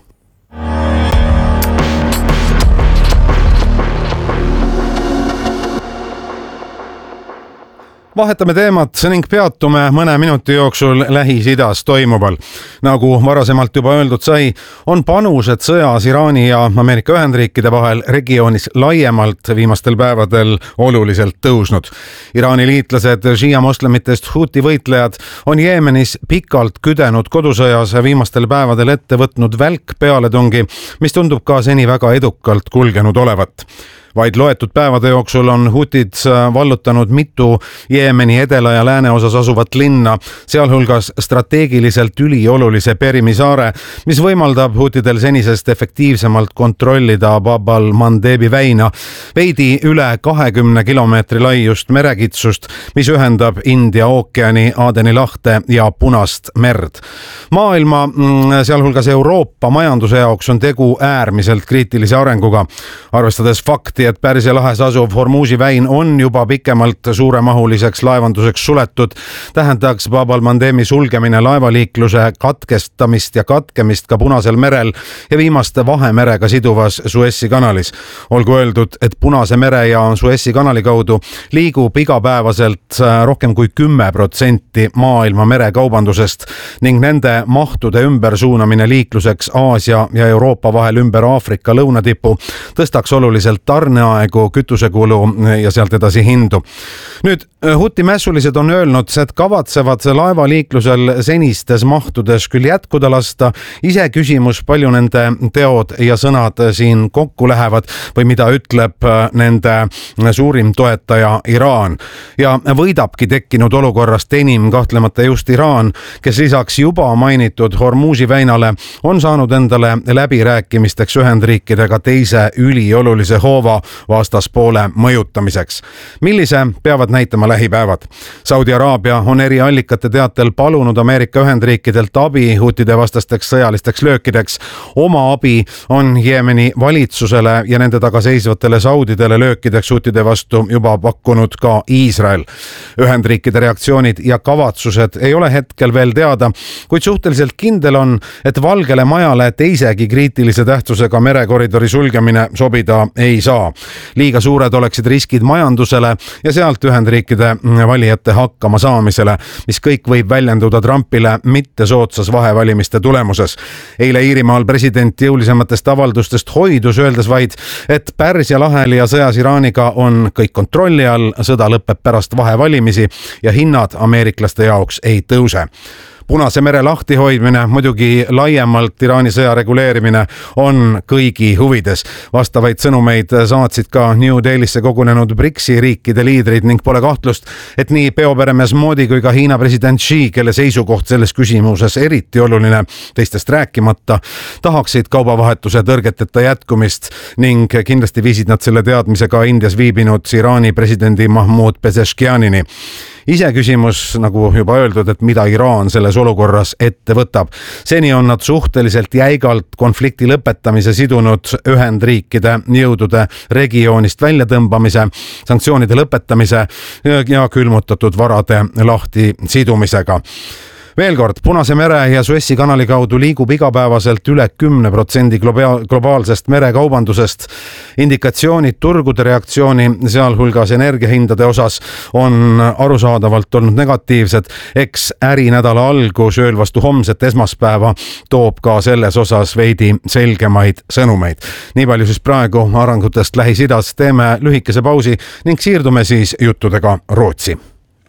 Vahetame teemat ning peatume mõne minuti jooksul Lähis-Idas toimuval. Nagu varasemalt juba öeldud sai, on panused sõjas Iraani ja Ameerika Ühendriikide vahel regioonis laiemalt viimastel päevadel oluliselt tõusnud. Iraani liitlased Shia moslemitest Huti võitlejad on Jeemenis pikalt küdenud kodusõjas viimastel päevadel ette võtnud välk pealetungi, mis tundub ka seni väga edukalt kulgenud olevat. Vaid loetud päevade jooksul on hutid vallutanud mitu Jeemeni edela ja lääne osas asuvat linna, sealhulgas strateegiliselt üliolulise Perimi saare, mis võimaldab hutidel senisest efektiivsemalt kontrollida Bab al-Mandebi väina, veidi üle 20 kilomeetri laiust merekitsust, mis ühendab India ookeani, Aadeni lahte ja Punast merd. Maailma, sealhulgas Euroopa majanduse jaoks on tegu äärmiselt kriitilise arenguga, arvestades fakti, et Pärsia lahes asuv Hormuzi väin on juba pikemalt suuremahuliseks laevanduseks suletud, tähendaks Bab al-Mandemi sulgemine laevaliikluse katkestamist ja katkemist ka Punasel merel ja viimaste Vahemerega siduvas Suessi kanalis. Olgu öeldud, et Punase mere ja Suessi kanali kaudu liigub igapäevaselt rohkem kui 10% maailma merekaubandusest ning nende mahtude ümbersuunamine liikluseks Aasia ja Euroopa vahel ümber Aafrika lõunatipu tõstaks oluliselt tarneaegu, kütusekulu ja sealt edasi hindu. Nüüd, Huti mässulised on öelnud, et kavatsevad laevaliiklusel senistes mahtudes küll jätkuda lasta, ise küsimus, palju nende teod ja sõnad siin kokku lähevad või mida ütleb nende suurim toetaja Iraan. Ja võidabki tekkinud olukorrast enim kahtlemata just Iraan, kes lisaks juba mainitud Hormuzi väinale on saanud endale läbirääkimisteks Ühendriikidega teise üliolulise hoova vastaspoole mõjutamiseks. Millise peavad näitama lähipäevad? Saudi Araabia on eri allikate teatel palunud Ameerika Ühendriikidelt abi hutide vastasteks sõjalisteks löökideks. Oma abi on Jeemeni valitsusele ja nende taga seisvatele saudidele löökideks hutide vastu juba pakkunud ka Iisrael. Ühendriikide reaktsioonid ja kavatsused ei ole hetkel veel teada, kuid suhteliselt kindel on, et Valgele Majale teisegi kriitilise tähtsusega merekoridori sulgemine sobida ei saa. Liiga suured oleksid riskid majandusele ja sealt Ühendriikide valijate hakkama saamisele, mis kõik võib väljenduda Trumpile mitte soodsas vahevalimiste tulemuses. Eile Iirimaal president jõulisematest avaldustest hoidus, öeldes vaid, et Pärsia lahel ja sõjas Iraaniga on kõik kontrolli all, sõda lõpeb pärast vahevalimisi ja hinnad ameeriklaste jaoks ei tõuse. Punase mere lahtihoidmine, muidugi laiemalt Iraani sõja reguleerimine on kõigi huvides. Vastavaid sõnumeid saatsid ka New Delhisse kogunenud BRICS-i riikide liidrid ning pole kahtlust, et nii peoperemees Modi kui ka Hiina president Xi, kelle seisukoht selles küsimuses eriti oluline, teistest rääkimata, tahaksid kaubavahetuse tõrgeteta jätkumist ning kindlasti viisid nad selle teadmise ka Indias viibinud Iraani presidendi Mahmoud Pezeshkianini. Ise küsimus, nagu juba öeldud, et mida Iraan selles olukorras ette võtab. Seni on nad suhteliselt jäigalt konflikti lõpetamise sidunud Ühendriikide jõudude regioonist väljatõmbamise, sanktsioonide lõpetamise ja külmutatud varade lahti sidumisega. Veel kord, Punase mere ja Suessi kanali kaudu liigub igapäevaselt üle 10% globaalsest merekaubandusest. Indikatsioonid turgude reaktsiooni, sealhulgas energiahindade osas, on arusaadavalt olnud negatiivsed. Eks ärinädala algus ööl vastu homset esmaspäeva toob ka selles osas veidi selgemaid sõnumeid. Nii palju siis praegu arengutest Lähis-Idas. Teeme lühikese pausi ning siirdume siis juttudega Rootsi.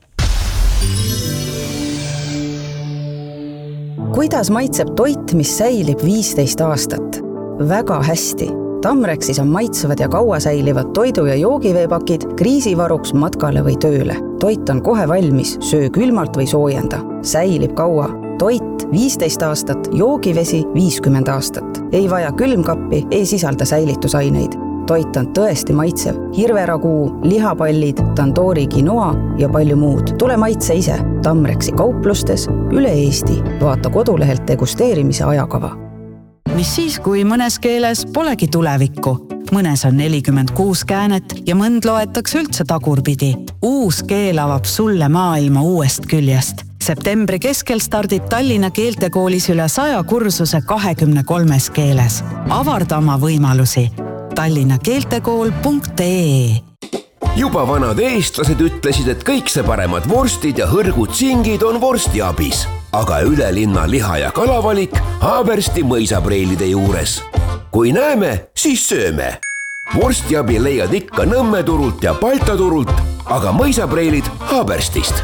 Kuidas maitseb toit, mis säilib 15 aastat? Väga hästi. Tamrexis on maitsevad ja kaua säilivad toidu- ja joogiveepakid kriisivaruks matkale või tööle. Toit on kohe valmis, söö külmalt või soojenda. Säilib kaua. Toit 15 aastat, joogivesi 50 aastat. Ei vaja külmkappi, ei sisalda säilitusaineid. Toit on tõesti maitsev. Hirveraguu, lihapallid, tandoori quinoa ja palju muud. Tule maitse ise. Tamrexi kauplustes üle Eesti. Vaata kodulehelt degusteerimise ajakava.
Mis siis, kui mõnes keeles polegi tulevikku? Mõnes on 46 käänet ja mõnd loetakse üldse tagurpidi. Uus keel avab sulle maailma uuest küljest. Septembri keskel stardib Tallinna keeltekoolis üle 100 kursuse 23 keeles. Avarda oma võimalusi. tallinnakeeltekool.ee.
Juba vanad eestlased ütlesid, et kõik see paremad vorstid ja hõrgud singid on vorstiabis. Aga üle linna liha- ja kalavalik Haabersti mõisapreilide juures. Kui näeme, siis sööme. Vorstiabi leiad ikka Nõmme turult ja Balta turult, aga mõisapreilid Haaberstist.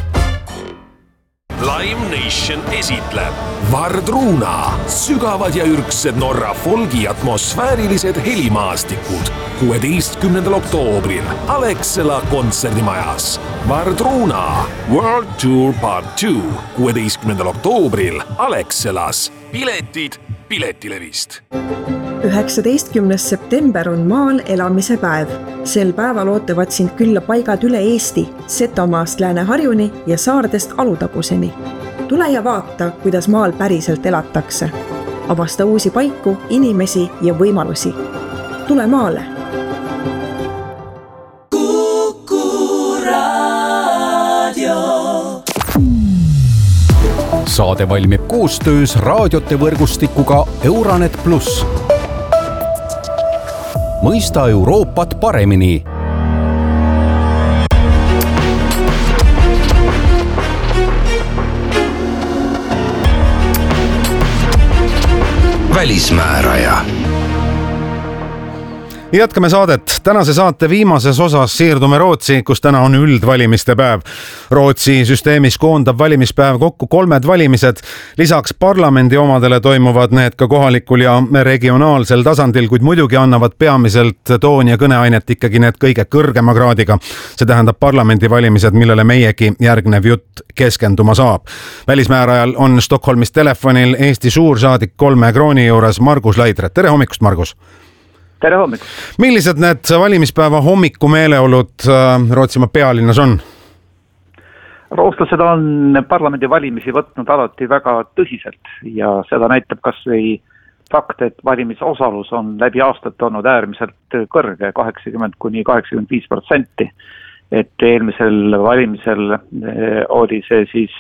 Lime Nation esitleb Vardruna, sügavad ja ürgsed Norra folgi atmosfäärilised helimaastikud 16. oktoobril Alexela kontserdimajas. Vardruna World Tour Part 2 16. oktoobril Alexelas. Piletid Piletilevist.
19. september on maal elamise päev. Sel päeval ootavad sind külla paigad üle Eesti, Setomaast Lääne-Harjuni ja saardest Alutaguseni. Tule ja vaata, kuidas maal päriselt elatakse. Avasta uusi paiku, inimesi ja võimalusi. Tule maale!
Saade valmib koostöös raadiote võrgustikuga Euronet Plus. Mõista Euroopat paremini.
Välismääraja.
Jätkame saadet. Tänase saate viimases osas siirdume Rootsi, kus täna on üldvalimiste päev. Rootsi süsteemis koondab valimispäev kokku 3 valimised. Lisaks parlamendi omadele toimuvad need ka kohalikul ja regionaalsel tasandil, kuid muidugi annavad peamiselt toon ja kõneainet ikkagi need kõige kõrgema kraadiga. See tähendab parlamendivalimised, millele meiegi järgnev jutt keskenduma saab. Välismäärajal on Stockholmis telefonil Eesti suursaadik 3 krooni juures Margus Laidre. Tere hommikust, Margus!
tere hommikust!
Millised need valimispäeva hommikumeeleolud Rootsimaa pealinnas on?
Rootslased on parlamendivalimisi võtnud alati väga tõsiselt ja seda näitab kas või fakt, et valimisosalus on läbi aastat olnud äärmiselt kõrge, 80–85%. Et eelmisel valimisel oli see siis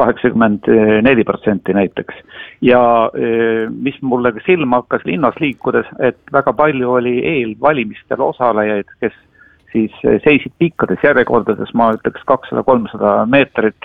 84% näiteks. Ja mis mulle silma hakkas linnas liikudes, et väga palju oli eelvalimistel osalejaid, kes siis seisid pikkades järjekordades, ma ütleks 200-300 meetrit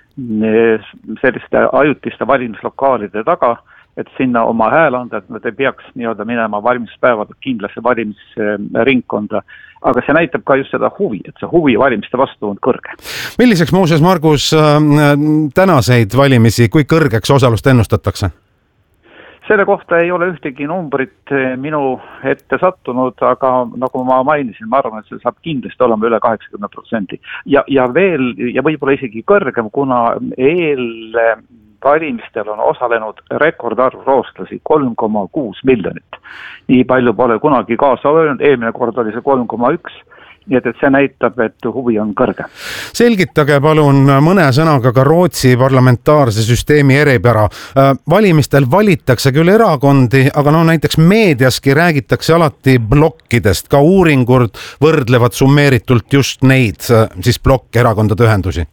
selliste ajutiste valimislokaalide taga, et sinna oma hääl anda, et nad ei peaks nii-öelda minema valimispäevad kindlasse valimisringkonda. Aga see näitab ka just seda huvi, et see huvi valimiste vastu on kõrge.
Milliseks muuseas, Margus, tänaseid valimisi, kui kõrgeks osalust ennustatakse?
Selle kohta ei ole ühtegi numbrit minu ette sattunud, aga nagu ma mainisin, ma arvan, et see saab kindlasti olema üle 80%. Ja veel, ja võib-olla isegi kõrgem, kuna eelvalimistel on osalenud rekordarv rootslasi 3,6 miljonit. Nii palju pole kunagi kaasa öelnud, eelmine kord oli see 3,1. Nii et see näitab, et huvi on kõrge.
Selgitage palun mõne sõnaga ka Rootsi parlamentaarse süsteemi eripära. Valimistel valitakse küll erakondi, aga näiteks meediaski räägitakse alati blokkidest. Ka uuringud võrdlevad summeeritult just neid siis blokkerakondade ühendusi.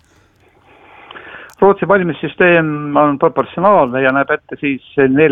Rootsi valimissüsteem on proportsionaalne ja näeb ette siis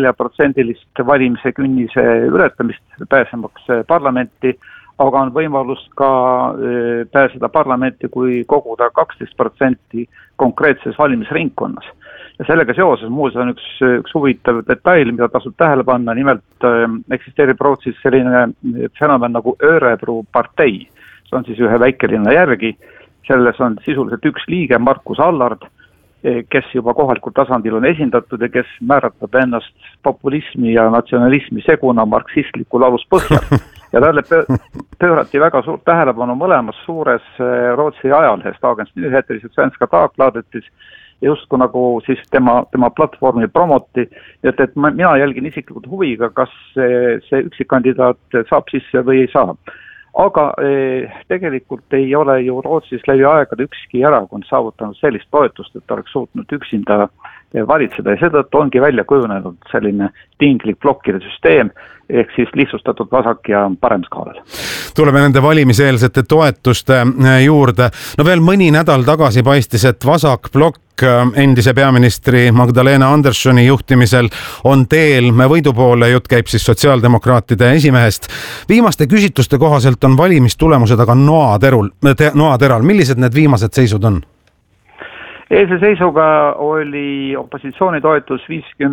4% valimise künnise ületamist pääsemaks parlamenti, aga on võimalus ka pääseda parlamenti, kui koguda 12% konkreetses valimisringkonnas. Ja sellega seoses muuseas on üks huvitav detail, mida tasub tähele panna, nimelt eksisteerib Rootsis selline fenomen nagu Örebro partei. See on siis ühe väikelinna järgi, selles on sisuliselt üks liige, Markus Allard, kes juba kohalikul tasandil on esindatud ja kes määratab ennast populismi ja natsionalismi seguna marksistlikul aluspõhjal. Ja talle pöörati väga suurt tähelepanu mõlemas suures Rootsi ajalehes, Dagens Nyheter ja Svenska Dagbladetis, just nagu siis tema platvormi promoti, et mina jälgin isiklikult huviga, kas see üksikkandidaat saab sisse või ei saa. Aga tegelikult ei ole ju Rootsis läbi aegade ükski erakond saavutanud sellist toetust, et oleks suutnud üksinda valitseda ja seetõttu ongi välja kujunenud selline tinglik blokkide süsteem, ehk siis lihtsustatud vasak ja parem skaalal.
Tuleme nende valimiseelsete toetuste juurde. No veel mõni nädal tagasi paistis, et vasak blokk endise peaministri Magdalena Anderssoni juhtimisel on teel võidu poole, jutt käib siis sotsiaaldemokraatide esimehest. Viimaste küsitluste kohaselt on valimistulemused aga noateral. Millised need viimased seisud on?
Eelse seisuga oli opositsiooni toetus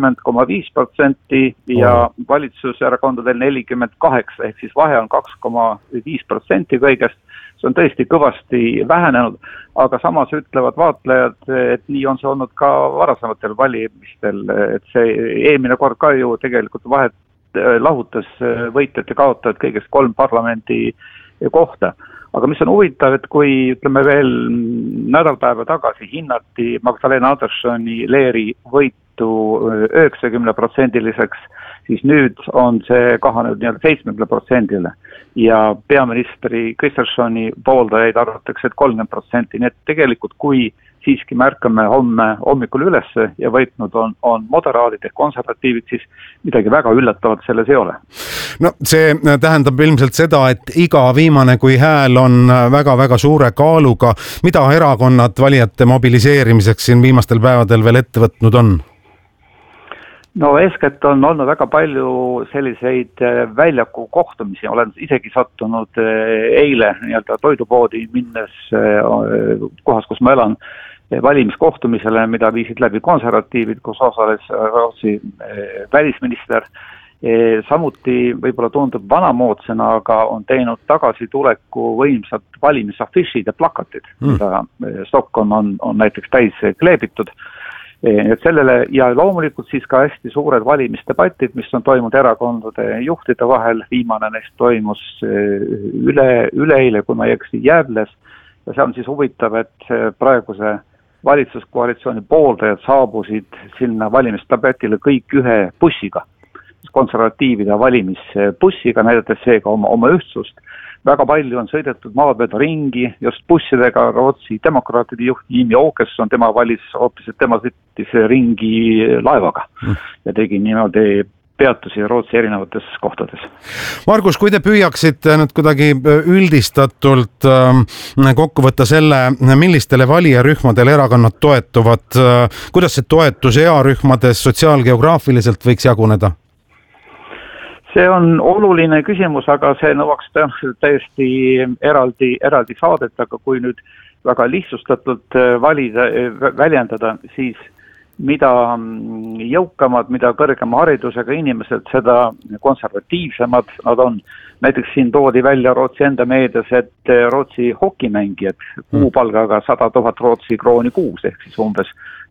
50,5% ja valitsuserakondadel 48%, ehk siis vahe on 2,5% kõigest. See on tõesti kõvasti vähenenud, aga samas ütlevad vaatlejad, et nii on see olnud ka varasematel valimistel, et see eelmine kord ka ju tegelikult vahet lahutas võitjad ja kaotajad kõigest 3 parlamendi kohta. Aga mis on huvitav, et kui ütleme veel nädalpäeva tagasi hinnati Magdalena Anderssoni leeri võitu 90%-liseks, siis nüüd on see kahanenud 70%-le ja peaministri Kristerssoni pooldajaid arvatakse, et 30%, nii et tegelikult kui siiski märkame homme hommikul ülesse ja võitnud on moderaadid ja konservatiivid, siis midagi väga üllatavat selles ei ole.
No see tähendab ilmselt seda, et iga viimane kui hääl on väga-väga suure kaaluga. Mida erakonnad valijate mobiliseerimiseks siin viimastel päevadel veel ette võtnud on?
No eeskätt on olnud väga palju selliseid väljaku kohtumisi, olen isegi sattunud eile nii-öelda toidupoodi minnes kohas, kus ma elan, valimiskohtumisele, mida viisid läbi konservatiivid, kus osales Rootsi välisminister. Samuti võib-olla tundub vanamoodsena, aga on teinud tagasituleku võimsad valimisafišid ja plakatid, mida Stockholm on näiteks täis kleebitud. Et sellele ja loomulikult siis ka hästi suured valimisdebatid, mis on toimunud erakondade juhtide vahel, viimane neist toimus üleeile, kui ma ei eksi, Jäävles, ja see on siis huvitav, et praeguse valitsuskoalitsiooni pooldajad saabusid sinna valimisdebatile kõik ühe bussiga. konservatiivide valimisbussiga, näidates seega oma ühtsust. Väga palju on sõidetud maapööda ringi just bussidega, Rootsi demokraatide juht Jimmie Åkesson, tema valis hoopis, et tema sõitis ringi laevaga ja tegi niimoodi peatusi Rootsi erinevates kohtades.
Margus, kui te püüaksite nüüd kuidagi üldistatult kokku võtta selle, millistele valijarühmadele erakonnad toetuvad, kuidas see toetus earühmades sotsiaalgeograafiliselt võiks jaguneda?
See on oluline küsimus, aga see nõuaks täiesti eraldi saadet, aga kui nüüd väga lihtsustatult väljendada, siis mida jõukamad, mida kõrgema haridusega inimesed, seda konservatiivsemad nad on. Näiteks siin toodi välja Rootsi enda meedias, et Rootsi hokimängijad kuupalgaga 100 000 Rootsi krooni kuus, ehk siis umbes